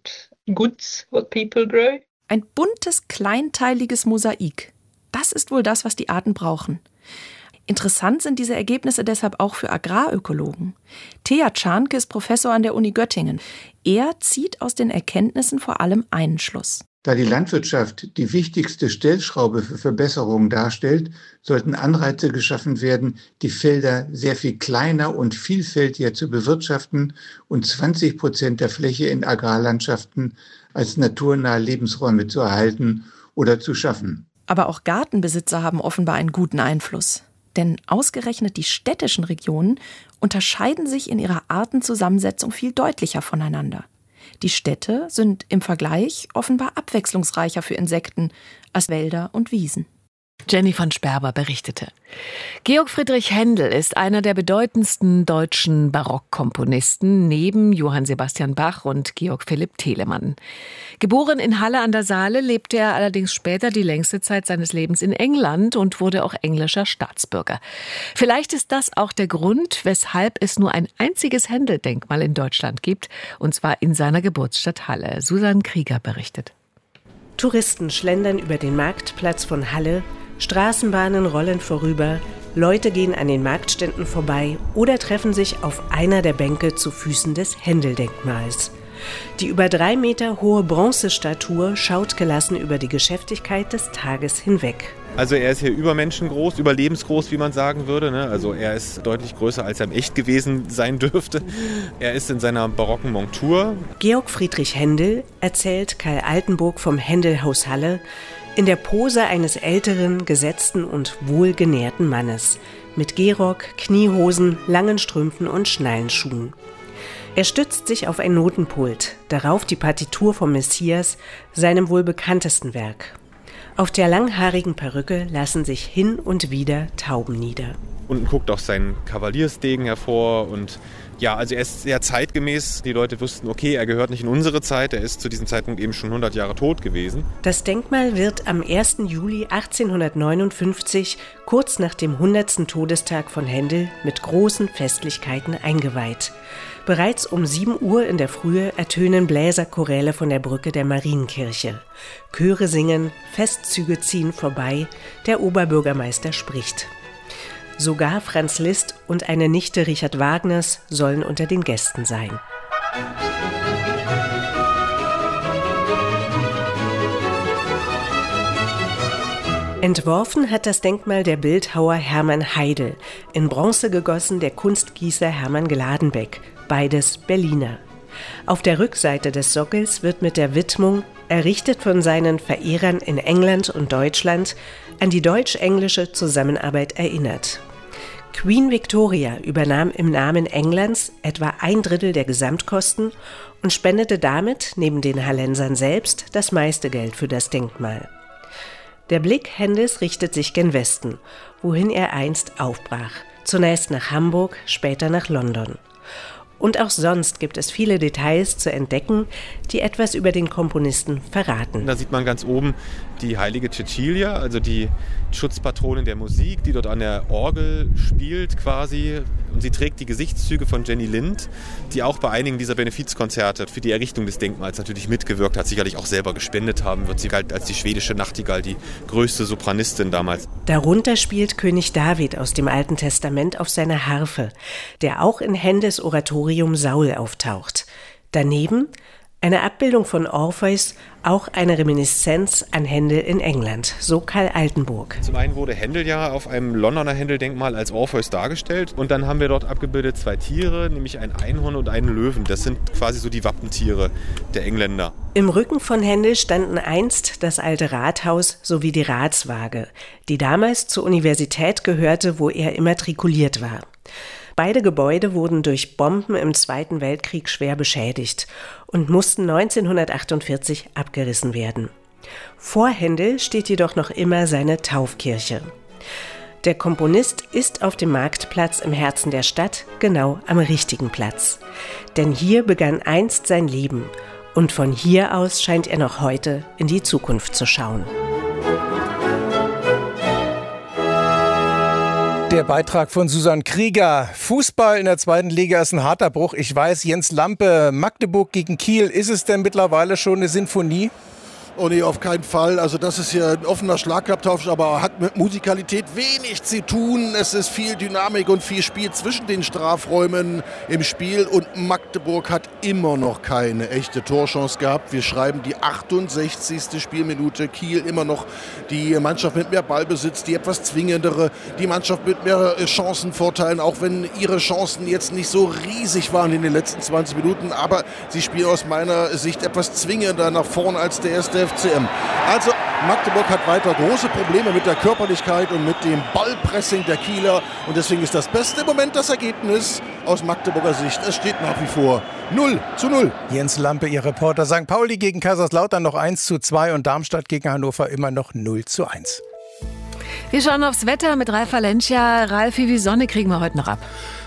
Ein buntes, kleinteiliges Mosaik. Das ist wohl das, was die Arten brauchen. Interessant sind diese Ergebnisse deshalb auch für Agrarökologen. Thea Czarnke ist Professor an der Uni Göttingen. Er zieht aus den Erkenntnissen vor allem einen Schluss. Da die Landwirtschaft die wichtigste Stellschraube für Verbesserungen darstellt, sollten Anreize geschaffen werden, die Felder sehr viel kleiner und vielfältiger zu bewirtschaften und zwanzig Prozent der Fläche in Agrarlandschaften als naturnahe Lebensräume zu erhalten oder zu schaffen. Aber auch Gartenbesitzer haben offenbar einen guten Einfluss. Denn ausgerechnet die städtischen Regionen unterscheiden sich in ihrer Artenzusammensetzung viel deutlicher voneinander. Die Städte sind im Vergleich offenbar abwechslungsreicher für Insekten als Wälder und Wiesen. Jenny von Sperber berichtete. Georg Friedrich Händel ist einer der bedeutendsten deutschen Barockkomponisten neben Johann Sebastian Bach und Georg Philipp Telemann. Geboren in Halle an der Saale, lebte er allerdings später die längste Zeit seines Lebens in England und wurde auch englischer Staatsbürger. Vielleicht ist das auch der Grund, weshalb es nur ein einziges Händel-Denkmal in Deutschland gibt, und zwar in seiner Geburtsstadt Halle. Susanne Krieger berichtet. Touristen schlendern über den Marktplatz von Halle, Straßenbahnen rollen vorüber, Leute gehen an den Marktständen vorbei oder treffen sich auf einer der Bänke zu Füßen des Händel-Denkmals. Die über drei Meter hohe Bronzestatue schaut gelassen über die Geschäftigkeit des Tages hinweg. Also er ist hier übermenschengroß, überlebensgroß, wie man sagen würde. Ne? Also er ist deutlich größer, als er im Echt gewesen sein dürfte. Er ist in seiner barocken Montur. Georg Friedrich Händel erzählt Karl Altenburg vom Händelhaus Halle in der Pose eines älteren, gesetzten und wohlgenährten Mannes. Mit Gehrock, Kniehosen, langen Strümpfen und Schnallenschuhen. Er stützt sich auf ein Notenpult, darauf die Partitur vom Messias, seinem wohl bekanntesten Werk. Auf der langhaarigen Perücke lassen sich hin und wieder Tauben nieder. Unten guckt auch sein Kavaliersdegen hervor und ja, also er ist sehr zeitgemäß. Die Leute wussten, okay, er gehört nicht in unsere Zeit, er ist zu diesem Zeitpunkt eben schon hundert Jahre tot gewesen. Das Denkmal wird am ersten Juli achtzehnhundertneunundfünfzig, kurz nach dem hundertsten Todestag von Händel, mit großen Festlichkeiten eingeweiht. Bereits um sieben Uhr in der Frühe ertönen Bläserchoräle von der Brücke der Marienkirche. Chöre singen, Festzüge ziehen vorbei, der Oberbürgermeister spricht. Sogar Franz Liszt und eine Nichte Richard Wagners sollen unter den Gästen sein. Entworfen hat das Denkmal der Bildhauer Hermann Heidel, in Bronze gegossen der Kunstgießer Hermann Gladenbeck, beides Berliner. Auf der Rückseite des Sockels wird mit der Widmung, errichtet von seinen Verehrern in England und Deutschland, an die deutsch-englische Zusammenarbeit erinnert. Queen Victoria übernahm im Namen Englands etwa ein Drittel der Gesamtkosten und spendete damit, neben den Hallensern selbst, das meiste Geld für das Denkmal. Der Blick Händels richtet sich gen Westen, wohin er einst aufbrach. Zunächst nach Hamburg, später nach London. Und auch sonst gibt es viele Details zu entdecken, die etwas über den Komponisten verraten. Da sieht man ganz oben die heilige Cecilia, also die Schutzpatronin der Musik, die dort an der Orgel spielt quasi. Und sie trägt die Gesichtszüge von Jenny Lind, die auch bei einigen dieser Benefizkonzerte für die Errichtung des Denkmals natürlich mitgewirkt hat, sicherlich auch selber gespendet haben wird. Sie galt als die schwedische Nachtigall, die größte Sopranistin damals. Darunter spielt König David aus dem Alten Testament auf seiner Harfe, der auch in Händels Oratorium Saul auftaucht. Daneben eine Abbildung von Orpheus, auch eine Reminiszenz an Händel in England, so Karl Altenburg. Zum einen wurde Händel ja auf einem Londoner Händel-Denkmal als Orpheus dargestellt und dann haben wir dort abgebildet zwei Tiere, nämlich ein Einhorn und einen Löwen. Das sind quasi so die Wappentiere der Engländer. Im Rücken von Händel standen einst das alte Rathaus sowie die Ratswaage, die damals zur Universität gehörte, wo er immatrikuliert war. Beide Gebäude wurden durch Bomben im Zweiten Weltkrieg schwer beschädigt und mussten neunzehnhundertachtundvierzig abgerissen werden. Vor Händel steht jedoch noch immer seine Taufkirche. Der Komponist ist auf dem Marktplatz im Herzen der Stadt, genau am richtigen Platz. Denn hier begann einst sein Leben und von hier aus scheint er noch heute in die Zukunft zu schauen. Der Beitrag von Susanne Krieger. Fußball in der zweiten Liga ist ein harter Bruch. Ich weiß, Jens Lampe, Magdeburg gegen Kiel. Ist es denn mittlerweile schon eine Sinfonie? Oh nee, auf keinen Fall. Also das ist hier ein offener Schlagabtausch, aber hat mit Musikalität wenig zu tun. Es ist viel Dynamik und viel Spiel zwischen den Strafräumen im Spiel und Magdeburg hat immer noch keine echte Torchance gehabt. Wir schreiben die achtundsechzigste Spielminute. Kiel immer noch die Mannschaft mit mehr Ballbesitz, die etwas zwingendere, die Mannschaft mit mehr Chancenvorteilen, auch wenn ihre Chancen jetzt nicht so riesig waren in den letzten zwanzig Minuten, aber sie spielen aus meiner Sicht etwas zwingender nach vorn als der erste F C M. Also Magdeburg hat weiter große Probleme mit der Körperlichkeit und mit dem Ballpressing der Kieler und deswegen ist das Beste im Moment das Ergebnis aus Magdeburger Sicht. Es steht nach wie vor null zu null. Jens Lampe, Ihr Reporter. Sankt Pauli gegen Kaiserslautern noch eins zu zwei und Darmstadt gegen Hannover immer noch null zu eins. Wir schauen aufs Wetter mit Ralf Valencia. Ralf, wie viel Sonne kriegen wir heute noch ab?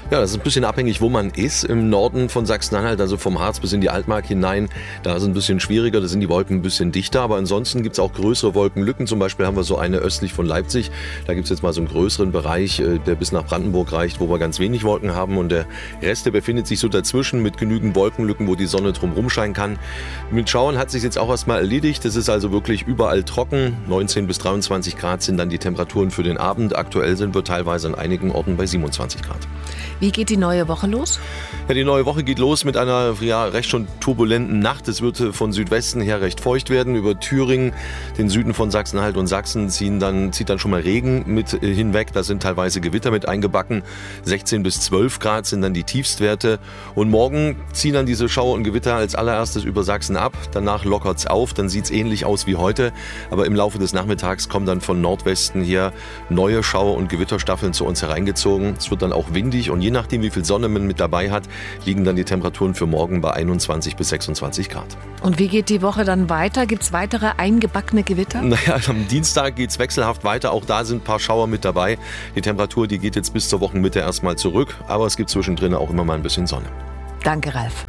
Ja, das ist ein bisschen abhängig, wo man ist. Im Norden von Sachsen-Anhalt, also vom Harz bis in die Altmark hinein, da ist es ein bisschen schwieriger, da sind die Wolken ein bisschen dichter. Aber ansonsten gibt es auch größere Wolkenlücken. Zum Beispiel haben wir so eine östlich von Leipzig. Da gibt es jetzt mal so einen größeren Bereich, der bis nach Brandenburg reicht, wo wir ganz wenig Wolken haben. Und der Rest, der befindet sich so dazwischen mit genügend Wolkenlücken, wo die Sonne drumherum scheinen kann. Mit Schauern hat sich jetzt auch erstmal erledigt. Es ist also wirklich überall trocken. neunzehn bis dreiundzwanzig Grad sind dann die Temperaturen für den Abend. Aktuell sind wir teilweise an einigen Orten bei siebenundzwanzig Grad. Wie geht die neue Woche los? Ja, die neue Woche geht los mit einer ja, recht schon turbulenten Nacht. Es wird von Südwesten her recht feucht werden. Über Thüringen, den Süden von Sachsen-Anhalt und Sachsen ziehen dann, zieht dann schon mal Regen mit hinweg. Da sind teilweise Gewitter mit eingebacken. sechzehn bis zwölf Grad sind dann die Tiefstwerte. Und morgen ziehen dann diese Schauer und Gewitter als allererstes über Sachsen ab. Danach lockert es auf. Dann sieht es ähnlich aus wie heute. Aber im Laufe des Nachmittags kommen dann von Nordwesten hier neue Schauer- und Gewitterstaffeln zu uns hereingezogen. Es wird dann auch windig und je nachdem, wie viel Sonne man mit dabei hat, liegen dann die Temperaturen für morgen bei einundzwanzig bis sechsundzwanzig Grad. Und wie geht die Woche dann weiter? Gibt es weitere eingebackene Gewitter? Naja, am Dienstag geht es wechselhaft weiter. Auch da sind ein paar Schauer mit dabei. Die Temperatur, die geht jetzt bis zur Wochenmitte erstmal zurück. Aber es gibt zwischendrin auch immer mal ein bisschen Sonne. Danke, Ralf.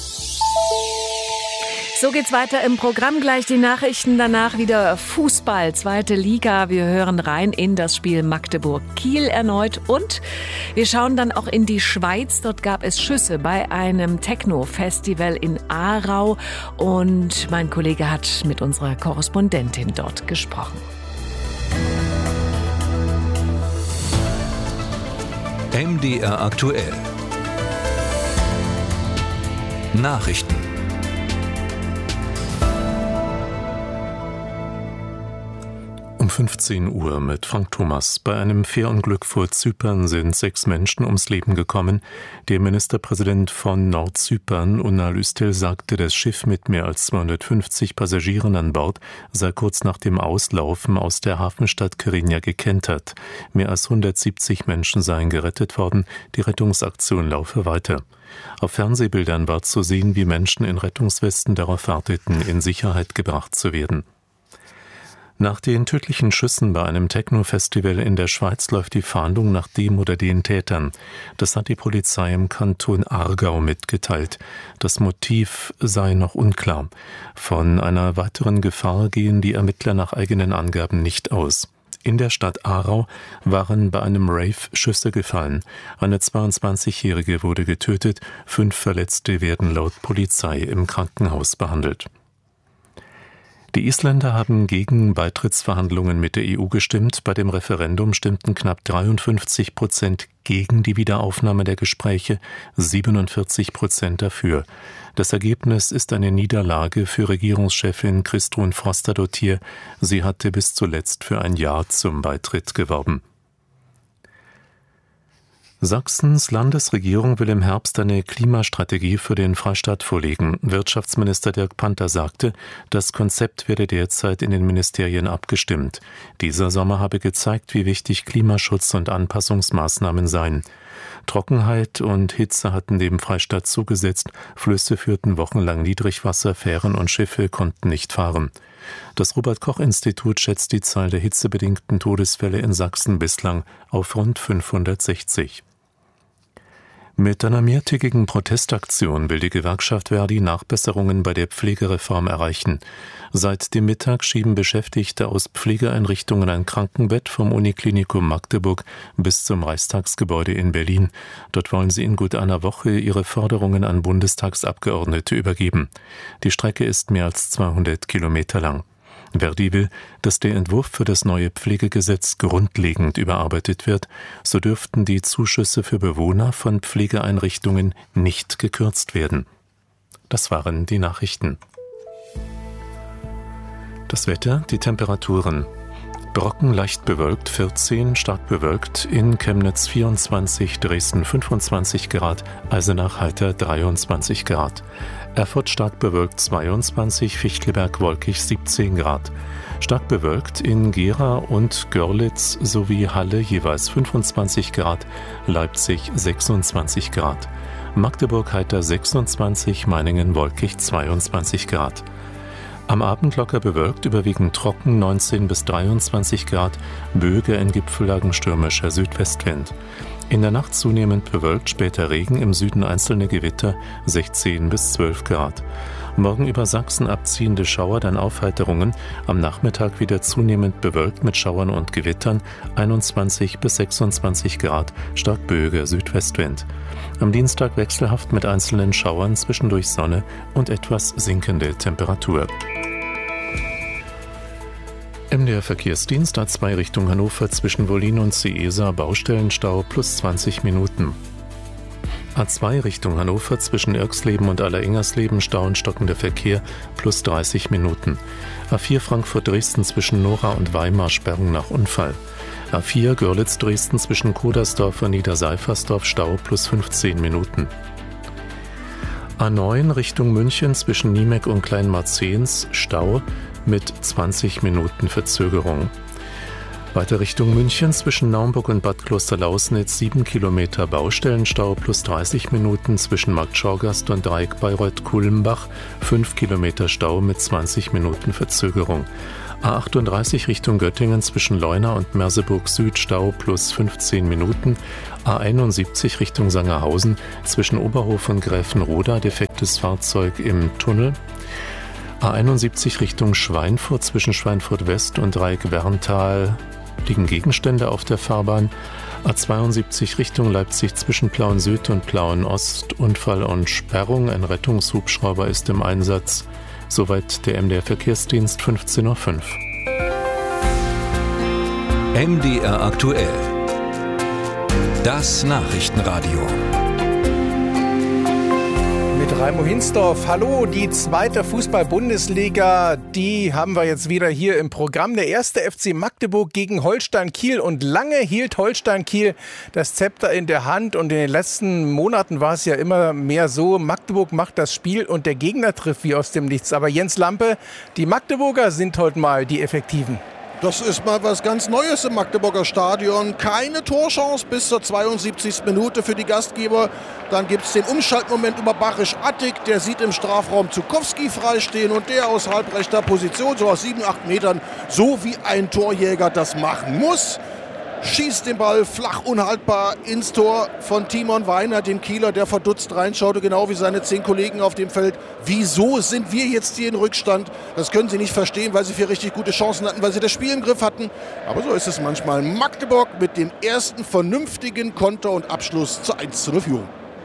So geht's weiter im Programm. Gleich die Nachrichten, danach wieder Fußball, zweite Liga. Wir hören rein in das Spiel Magdeburg-Kiel erneut und wir schauen dann auch in die Schweiz. Dort gab es Schüsse bei einem Techno-Festival in Aarau und mein Kollege hat mit unserer Korrespondentin dort gesprochen. M D R aktuell. Nachrichten. Um fünfzehn Uhr mit Frank Thomas. Bei einem Fährunglück vor Zypern sind sechs Menschen ums Leben gekommen. Der Ministerpräsident von Nordzypern, Unal Üstel, sagte, das Schiff mit mehr als zweihundertfünfzig Passagieren an Bord sei kurz nach dem Auslaufen aus der Hafenstadt Kyrenia gekentert. Mehr als hundertsiebzig Menschen seien gerettet worden. Die Rettungsaktion laufe weiter. Auf Fernsehbildern war zu sehen, wie Menschen in Rettungswesten darauf warteten, in Sicherheit gebracht zu werden. Nach den tödlichen Schüssen bei einem Techno-Festival in der Schweiz läuft die Fahndung nach dem oder den Tätern. Das hat die Polizei im Kanton Aargau mitgeteilt. Das Motiv sei noch unklar. Von einer weiteren Gefahr gehen die Ermittler nach eigenen Angaben nicht aus. In der Stadt Aarau waren bei einem Rave Schüsse gefallen. Eine zweiundzwanzigjährige wurde getötet, fünf Verletzte werden laut Polizei im Krankenhaus behandelt. Die Isländer haben gegen Beitrittsverhandlungen mit der E U gestimmt. Bei dem Referendum stimmten knapp dreiundfünfzig Prozent gegen die Wiederaufnahme der Gespräche, siebenundvierzig Prozent dafür. Das Ergebnis ist eine Niederlage für Regierungschefin Kristrún Frostadóttir. Sie hatte bis zuletzt für ein Ja zum Beitritt geworben. Sachsens Landesregierung will im Herbst eine Klimastrategie für den Freistaat vorlegen. Wirtschaftsminister Dirk Panther sagte, das Konzept werde derzeit in den Ministerien abgestimmt. Dieser Sommer habe gezeigt, wie wichtig Klimaschutz und Anpassungsmaßnahmen seien. Trockenheit und Hitze hatten dem Freistaat zugesetzt, Flüsse führten wochenlang Niedrigwasser, Fähren und Schiffe konnten nicht fahren. Das Robert-Koch-Institut schätzt die Zahl der hitzebedingten Todesfälle in Sachsen bislang auf rund fünfhundertsechzig. Mit einer mehrtägigen Protestaktion will die Gewerkschaft Verdi Nachbesserungen bei der Pflegereform erreichen. Seit dem Mittag schieben Beschäftigte aus Pflegeeinrichtungen ein Krankenbett vom Uniklinikum Magdeburg bis zum Reichstagsgebäude in Berlin. Dort wollen sie in gut einer Woche ihre Forderungen an Bundestagsabgeordnete übergeben. Die Strecke ist mehr als zweihundert Kilometer lang. Verdi will, dass der Entwurf für das neue Pflegegesetz grundlegend überarbeitet wird. So dürften die Zuschüsse für Bewohner von Pflegeeinrichtungen nicht gekürzt werden. Das waren die Nachrichten. Das Wetter, die Temperaturen. Brocken leicht bewölkt vierzehn, stark bewölkt, in Chemnitz vierundzwanzig, Dresden fünfundzwanzig Grad, Eisenach heiter dreiundzwanzig Grad. Erfurt stark bewölkt zweiundzwanzig, Fichtelberg wolkig siebzehn Grad. Stark bewölkt in Gera und Görlitz sowie Halle jeweils fünfundzwanzig Grad, Leipzig sechsundzwanzig Grad. Magdeburg heiter sechsundzwanzig, Meiningen wolkig zweiundzwanzig Grad. Am Abend locker bewölkt, überwiegend trocken, neunzehn bis dreiundzwanzig Grad, Böe in Gipfellagen stürmischer Südwestwind. In der Nacht zunehmend bewölkt, später Regen, im Süden einzelne Gewitter, sechzehn bis zwölf Grad. Morgen über Sachsen abziehende Schauer, dann Aufheiterungen. Am Nachmittag wieder zunehmend bewölkt mit Schauern und Gewittern, einundzwanzig bis sechsundzwanzig Grad, stark böiger Südwestwind. Am Dienstag wechselhaft mit einzelnen Schauern, zwischendurch Sonne und etwas sinkende Temperatur. M D R Verkehrsdienst A zwei Richtung Hannover zwischen Wollin und Ciesa, Baustellenstau plus zwanzig Minuten. A zwei Richtung Hannover zwischen Irxleben und Alleringhersleben, Stau und stockender Verkehr plus dreißig Minuten. A vier Frankfurt-Dresden zwischen Nora und Weimar, Sperrung nach Unfall. A vier Görlitz-Dresden zwischen Kodersdorf und Niederseifersdorf, Stau plus fünfzehn Minuten. A neun Richtung München zwischen Niemek und Kleinmarzens, Stau mit zwanzig Minuten Verzögerung. Weiter Richtung München zwischen Naumburg und Bad Klosterlausnitz sieben Kilometer Baustellenstau plus dreißig Minuten, zwischen Marktschorgast und Dreieck Bayreuth-Kulmbach fünf Kilometer Stau mit zwanzig Minuten Verzögerung. A achtunddreißig Richtung Göttingen zwischen Leuna und Merseburg Süd, Stau plus fünfzehn Minuten. A einundsiebzig Richtung Sangerhausen zwischen Oberhof und Gräfenroda, defektes Fahrzeug im Tunnel. A einundsiebzig Richtung Schweinfurt zwischen Schweinfurt West und Dreieck Werntal liegen Gegenstände auf der Fahrbahn. A zweiundsiebzig Richtung Leipzig zwischen Plauen Süd und Plauen Ost, Unfall und Sperrung. Ein Rettungshubschrauber ist im Einsatz. Soweit der M D R Verkehrsdienst, fünfzehn Uhr fünf. M D R aktuell. Das Nachrichtenradio. Mit Raimo Hinsdorf. Hallo, die zweite Fußball-Bundesliga, die haben wir jetzt wieder hier im Programm. Der erste F C Magdeburg gegen Holstein Kiel. Und lange hielt Holstein Kiel das Zepter in der Hand. Und in den letzten Monaten war es ja immer mehr so, Magdeburg macht das Spiel und der Gegner trifft wie aus dem Nichts. Aber Jens Lampe, die Magdeburger sind heute mal die Effektiven. Das ist mal was ganz Neues im Magdeburger Stadion. Keine Torchance bis zur zweiundsiebzigsten Minute für die Gastgeber. Dann gibt es den Umschaltmoment über Barisch-Attig. Der sieht im Strafraum Zukowski freistehen und der aus halbrechter Position, so aus sieben, acht Metern, so wie ein Torjäger das machen muss, schießt den Ball flach unhaltbar ins Tor von Timon Weiner, dem Kieler, der verdutzt reinschaute, genau wie seine zehn Kollegen auf dem Feld. Wieso sind wir jetzt hier in Rückstand? Das können sie nicht verstehen, weil sie vier richtig gute Chancen hatten, weil sie das Spiel im Griff hatten. Aber so ist es manchmal. Magdeburg mit dem ersten vernünftigen Konter und Abschluss zur eins zu null Führung.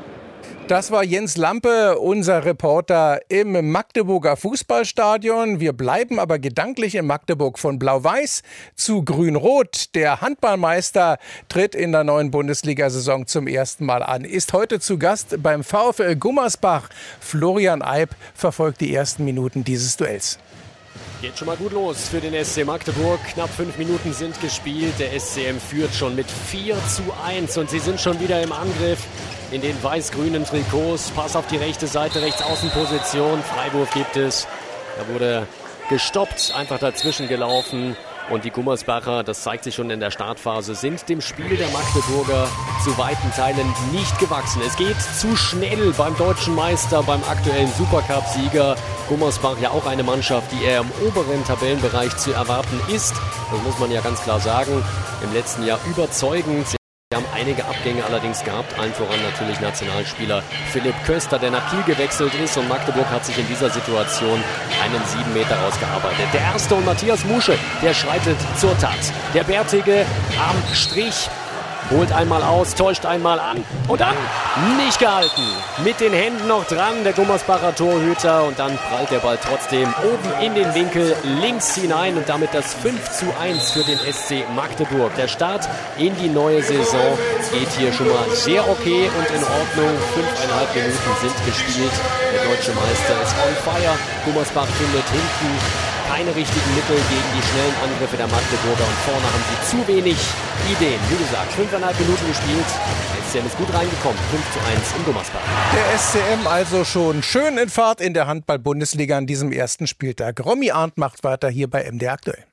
Das war Jens Lampe, unser Reporter im Magdeburger Fußballstadion. Wir bleiben aber gedanklich in Magdeburg, von Blau-Weiß zu Grün-Rot. Der Handballmeister tritt in der neuen Bundesliga-Saison zum ersten Mal an. Ist heute zu Gast beim VfL Gummersbach. Florian Eib verfolgt die ersten Minuten dieses Duells. Geht schon mal gut los für den S C Magdeburg. Knapp fünf Minuten sind gespielt. Der S C M führt schon mit vier zu eins und sie sind schon wieder im Angriff in den weiß-grünen Trikots. Pass auf die rechte Seite, Rechtsaußenposition. Freiwurf gibt es. Da wurde gestoppt, einfach dazwischen gelaufen. Und die Gummersbacher, das zeigt sich schon in der Startphase, sind dem Spiel der Magdeburger zu weiten Teilen nicht gewachsen. Es geht zu schnell beim deutschen Meister, beim aktuellen Supercup-Sieger. Gummersbach ja auch eine Mannschaft, die eher im oberen Tabellenbereich zu erwarten ist. Das muss man ja ganz klar sagen. Im letzten Jahr überzeugend. Wir haben einige Abgänge allerdings gehabt, allen voran natürlich Nationalspieler Philipp Köster, der nach Kiel gewechselt ist, und Magdeburg hat sich in dieser Situation einen sieben Meter rausgearbeitet. Der erste und Matthias Musche, der schreitet zur Tat. Der Bärtige am Strich, holt einmal aus, täuscht einmal an und dann nicht gehalten. Mit den Händen noch dran, der Gummersbacher Torhüter, und dann prallt der Ball trotzdem oben in den Winkel links hinein und damit das fünf zu eins für den S C Magdeburg. Der Start in die neue Saison geht hier schon mal sehr okay und in Ordnung. Fünfeinhalb Minuten sind gespielt. Der deutsche Meister ist on fire. Gummersbach findet hinten keine richtigen Mittel gegen die schnellen Angriffe der Magdeburger und vorne haben sie zu wenig Ideen. Wie gesagt, fünfeinhalb Minuten gespielt. Der S C M ist gut reingekommen. fünf zu eins in Gummersbach. Der S C M also schon schön in Fahrt in der Handball-Bundesliga an diesem ersten Spieltag. Romy Arndt macht weiter hier bei M D R aktuell.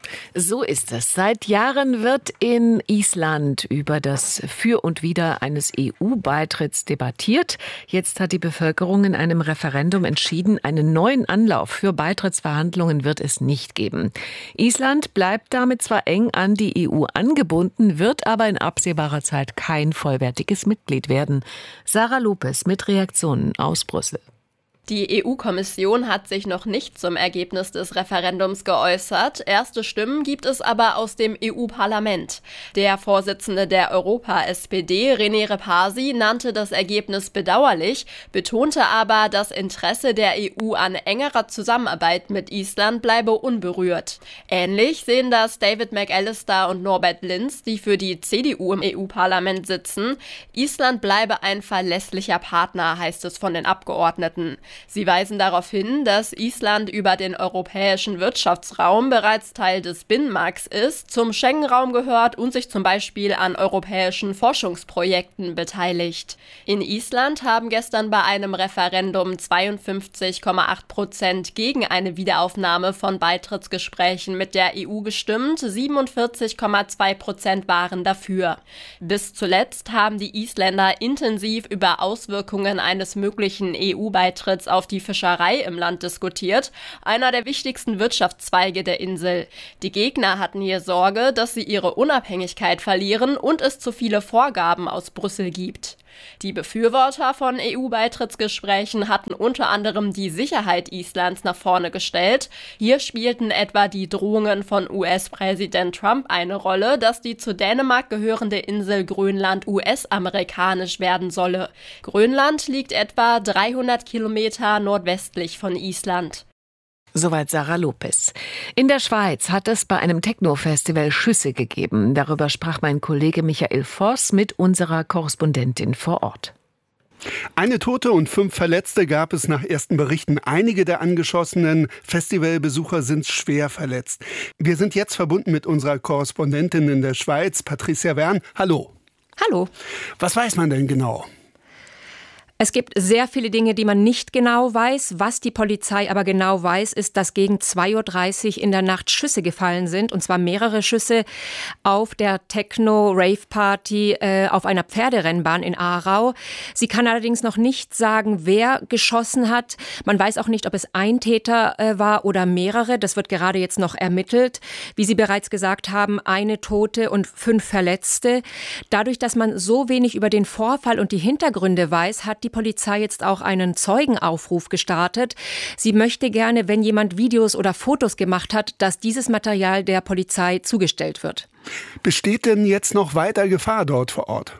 So ist es. Seit Jahren wird in Island über das Für und Wider eines E U-Beitritts debattiert. Jetzt hat die Bevölkerung in einem Referendum entschieden, einen neuen Anlauf für Beitrittsverhandlungen wird es nicht geben. Island bleibt damit zwar eng an die E U angebunden, wird aber in absehbarer Zeit kein vollwertiges Mitglied werden. Sarah Lopez mit Reaktionen aus Brüssel. Die E U-Kommission hat sich noch nicht zum Ergebnis des Referendums geäußert. Erste Stimmen gibt es aber aus dem E U-Parlament. Der Vorsitzende der Europa-S P D, René Repasi, nannte das Ergebnis bedauerlich, betonte aber, das Interesse der E U an engerer Zusammenarbeit mit Island bleibe unberührt. Ähnlich sehen das David McAllister und Norbert Linz, die für die C D U im E U-Parlament sitzen. Island bleibe ein verlässlicher Partner, heißt es von den Abgeordneten. Sie weisen darauf hin, dass Island über den europäischen Wirtschaftsraum bereits Teil des Binnenmarkts ist, zum Schengen-Raum gehört und sich zum Beispiel an europäischen Forschungsprojekten beteiligt. In Island haben gestern bei einem Referendum zweiundfünfzig Komma acht Prozent gegen eine Wiederaufnahme von Beitrittsgesprächen mit der E U gestimmt, siebenundvierzig Komma zwei Prozent waren dafür. Bis zuletzt haben die Isländer intensiv über Auswirkungen eines möglichen E U-Beitritts auf die Fischerei im Land diskutiert, einer der wichtigsten Wirtschaftszweige der Insel. Die Gegner hatten hier Sorge, dass sie ihre Unabhängigkeit verlieren und es zu viele Vorgaben aus Brüssel gibt. Die Befürworter von E U-Beitrittsgesprächen hatten unter anderem die Sicherheit Islands nach vorne gestellt. Hier spielten etwa die Drohungen von U S-Präsident Trump eine Rolle, dass die zu Dänemark gehörende Insel Grönland U S-amerikanisch werden solle. Grönland liegt etwa dreihundert Kilometer nordwestlich von Island. Soweit Sarah Lopez. In der Schweiz hat es bei einem Techno-Festival Schüsse gegeben. Darüber sprach mein Kollege Michael Voss mit unserer Korrespondentin vor Ort. Eine Tote und fünf Verletzte gab es nach ersten Berichten. Einige der angeschossenen Festivalbesucher sind schwer verletzt. Wir sind jetzt verbunden mit unserer Korrespondentin in der Schweiz, Patricia Wern. Hallo. Hallo. Was weiß man denn genau? Es gibt sehr viele Dinge, die man nicht genau weiß. Was die Polizei aber genau weiß, ist, dass gegen zwei Uhr dreißig in der Nacht Schüsse gefallen sind. Und zwar mehrere Schüsse auf der Techno-Rave-Party äh, auf einer Pferderennbahn in Aarau. Sie kann allerdings noch nicht sagen, wer geschossen hat. Man weiß auch nicht, ob es ein Täter äh, war oder mehrere. Das wird gerade jetzt noch ermittelt. Wie Sie bereits gesagt haben, eine Tote und fünf Verletzte. Dadurch, dass man so wenig über den Vorfall und die Hintergründe weiß, hat die Die Polizei jetzt auch einen Zeugenaufruf gestartet. Sie möchte gerne, wenn jemand Videos oder Fotos gemacht hat, dass dieses Material der Polizei zugestellt wird. Besteht denn jetzt noch weiter Gefahr dort vor Ort?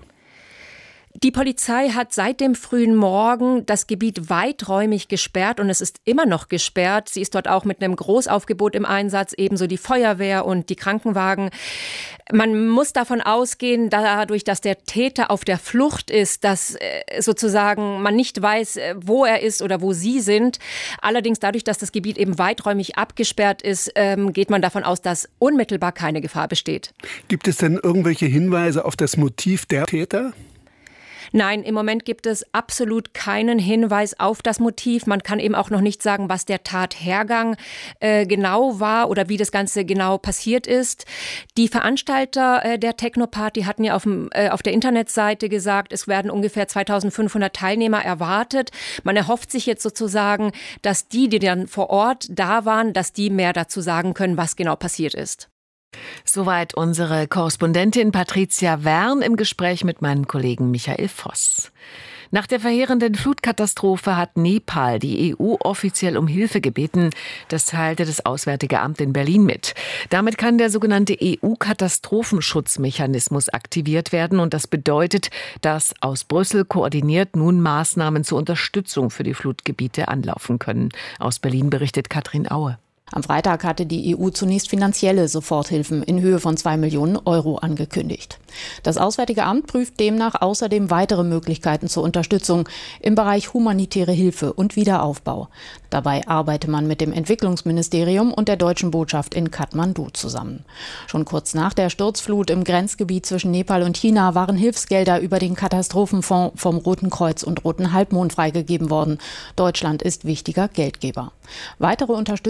Die Polizei hat seit dem frühen Morgen das Gebiet weiträumig gesperrt und es ist immer noch gesperrt. Sie ist dort auch mit einem Großaufgebot im Einsatz, ebenso die Feuerwehr und die Krankenwagen. Man muss davon ausgehen, dadurch, dass der Täter auf der Flucht ist, dass sozusagen man nicht weiß, wo er ist oder wo sie sind. Allerdings dadurch, dass das Gebiet eben weiträumig abgesperrt ist, geht man davon aus, dass unmittelbar keine Gefahr besteht. Gibt es denn irgendwelche Hinweise auf das Motiv der Täter? Nein, im Moment gibt es absolut keinen Hinweis auf das Motiv. Man kann eben auch noch nicht sagen, was der Tathergang äh, genau war oder wie das Ganze genau passiert ist. Die Veranstalter äh, der Techno-Party hatten ja auf, dem, äh, auf der Internetseite gesagt, es werden ungefähr zweitausendfünfhundert Teilnehmer erwartet. Man erhofft sich jetzt sozusagen, dass die, die dann vor Ort da waren, dass die mehr dazu sagen können, was genau passiert ist. Soweit unsere Korrespondentin Patricia Wern im Gespräch mit meinem Kollegen Michael Voss. Nach der verheerenden Flutkatastrophe hat Nepal die E U offiziell um Hilfe gebeten. Das teilte das Auswärtige Amt in Berlin mit. Damit kann der sogenannte E U-Katastrophenschutzmechanismus aktiviert werden. Und das bedeutet, dass aus Brüssel koordiniert nun Maßnahmen zur Unterstützung für die Flutgebiete anlaufen können. Aus Berlin berichtet Katrin Aue. Am Freitag hatte die E U zunächst finanzielle Soforthilfen in Höhe von zwei Millionen Euro angekündigt. Das Auswärtige Amt prüft demnach außerdem weitere Möglichkeiten zur Unterstützung im Bereich humanitäre Hilfe und Wiederaufbau. Dabei arbeite man mit dem Entwicklungsministerium und der deutschen Botschaft in Kathmandu zusammen. Schon kurz nach der Sturzflut im Grenzgebiet zwischen Nepal und China waren Hilfsgelder über den Katastrophenfonds vom Roten Kreuz und Roten Halbmond freigegeben worden. Deutschland ist wichtiger Geldgeber. Weitere Unterstützung aus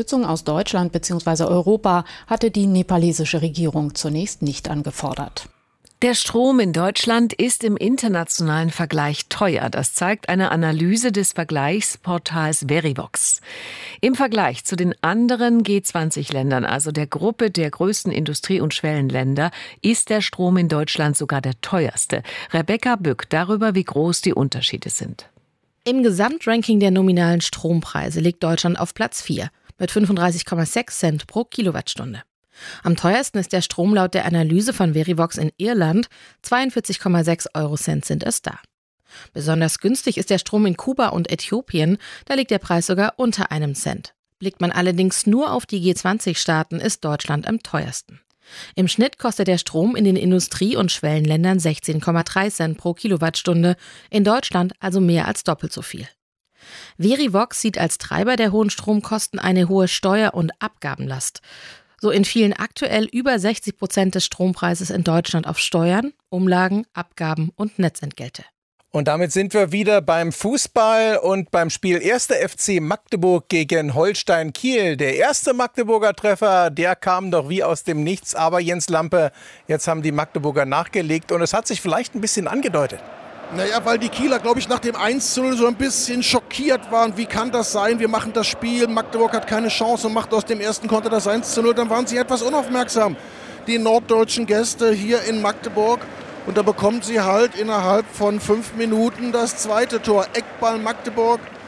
Deutschland bzw. Europa hatte die nepalesische Regierung zunächst nicht angefordert. Der Strom in Deutschland ist im internationalen Vergleich teuer. Das zeigt eine Analyse des Vergleichsportals Verivox. Im Vergleich zu den anderen G zwanzig Ländern, also der Gruppe der größten Industrie- und Schwellenländer, ist der Strom in Deutschland sogar der teuerste. Rebecca Bück darüber, wie groß die Unterschiede sind. Im Gesamtranking der nominalen Strompreise liegt Deutschland auf Platz vier mit fünfunddreißig Komma sechs Cent pro Kilowattstunde. Am teuersten ist der Strom laut der Analyse von Verivox in Irland, zweiundvierzig Komma sechs Eurocent sind es da. Besonders günstig ist der Strom in Kuba und Äthiopien, da liegt der Preis sogar unter einem Cent. Blickt man allerdings nur auf die G zwanzig Staaten, ist Deutschland am teuersten. Im Schnitt kostet der Strom in den Industrie- und Schwellenländern sechzehn Komma drei Cent pro Kilowattstunde, in Deutschland also mehr als doppelt so viel. Verivox sieht als Treiber der hohen Stromkosten eine hohe Steuer- und Abgabenlast. So entfielen aktuell über sechzig Prozent des Strompreises in Deutschland auf Steuern, Umlagen, Abgaben und Netzentgelte. Und damit sind wir wieder beim Fußball und beim Spiel erster F C Magdeburg gegen Holstein Kiel. Der erste Magdeburger Treffer, der kam doch wie aus dem Nichts. Aber Jens Lampe, jetzt haben die Magdeburger nachgelegt und es hat sich vielleicht ein bisschen angedeutet. Naja, weil die Kieler, glaube ich, nach dem eins zu null so ein bisschen schockiert waren. Wie kann das sein? Wir machen das Spiel. Magdeburg hat keine Chance und macht aus dem ersten Konter das eins zu null. Dann waren sie etwas unaufmerksam, die norddeutschen Gäste hier in Magdeburg. Und da bekommen sie halt innerhalb von fünf Minuten das zweite Tor. Eckball Magdeburg.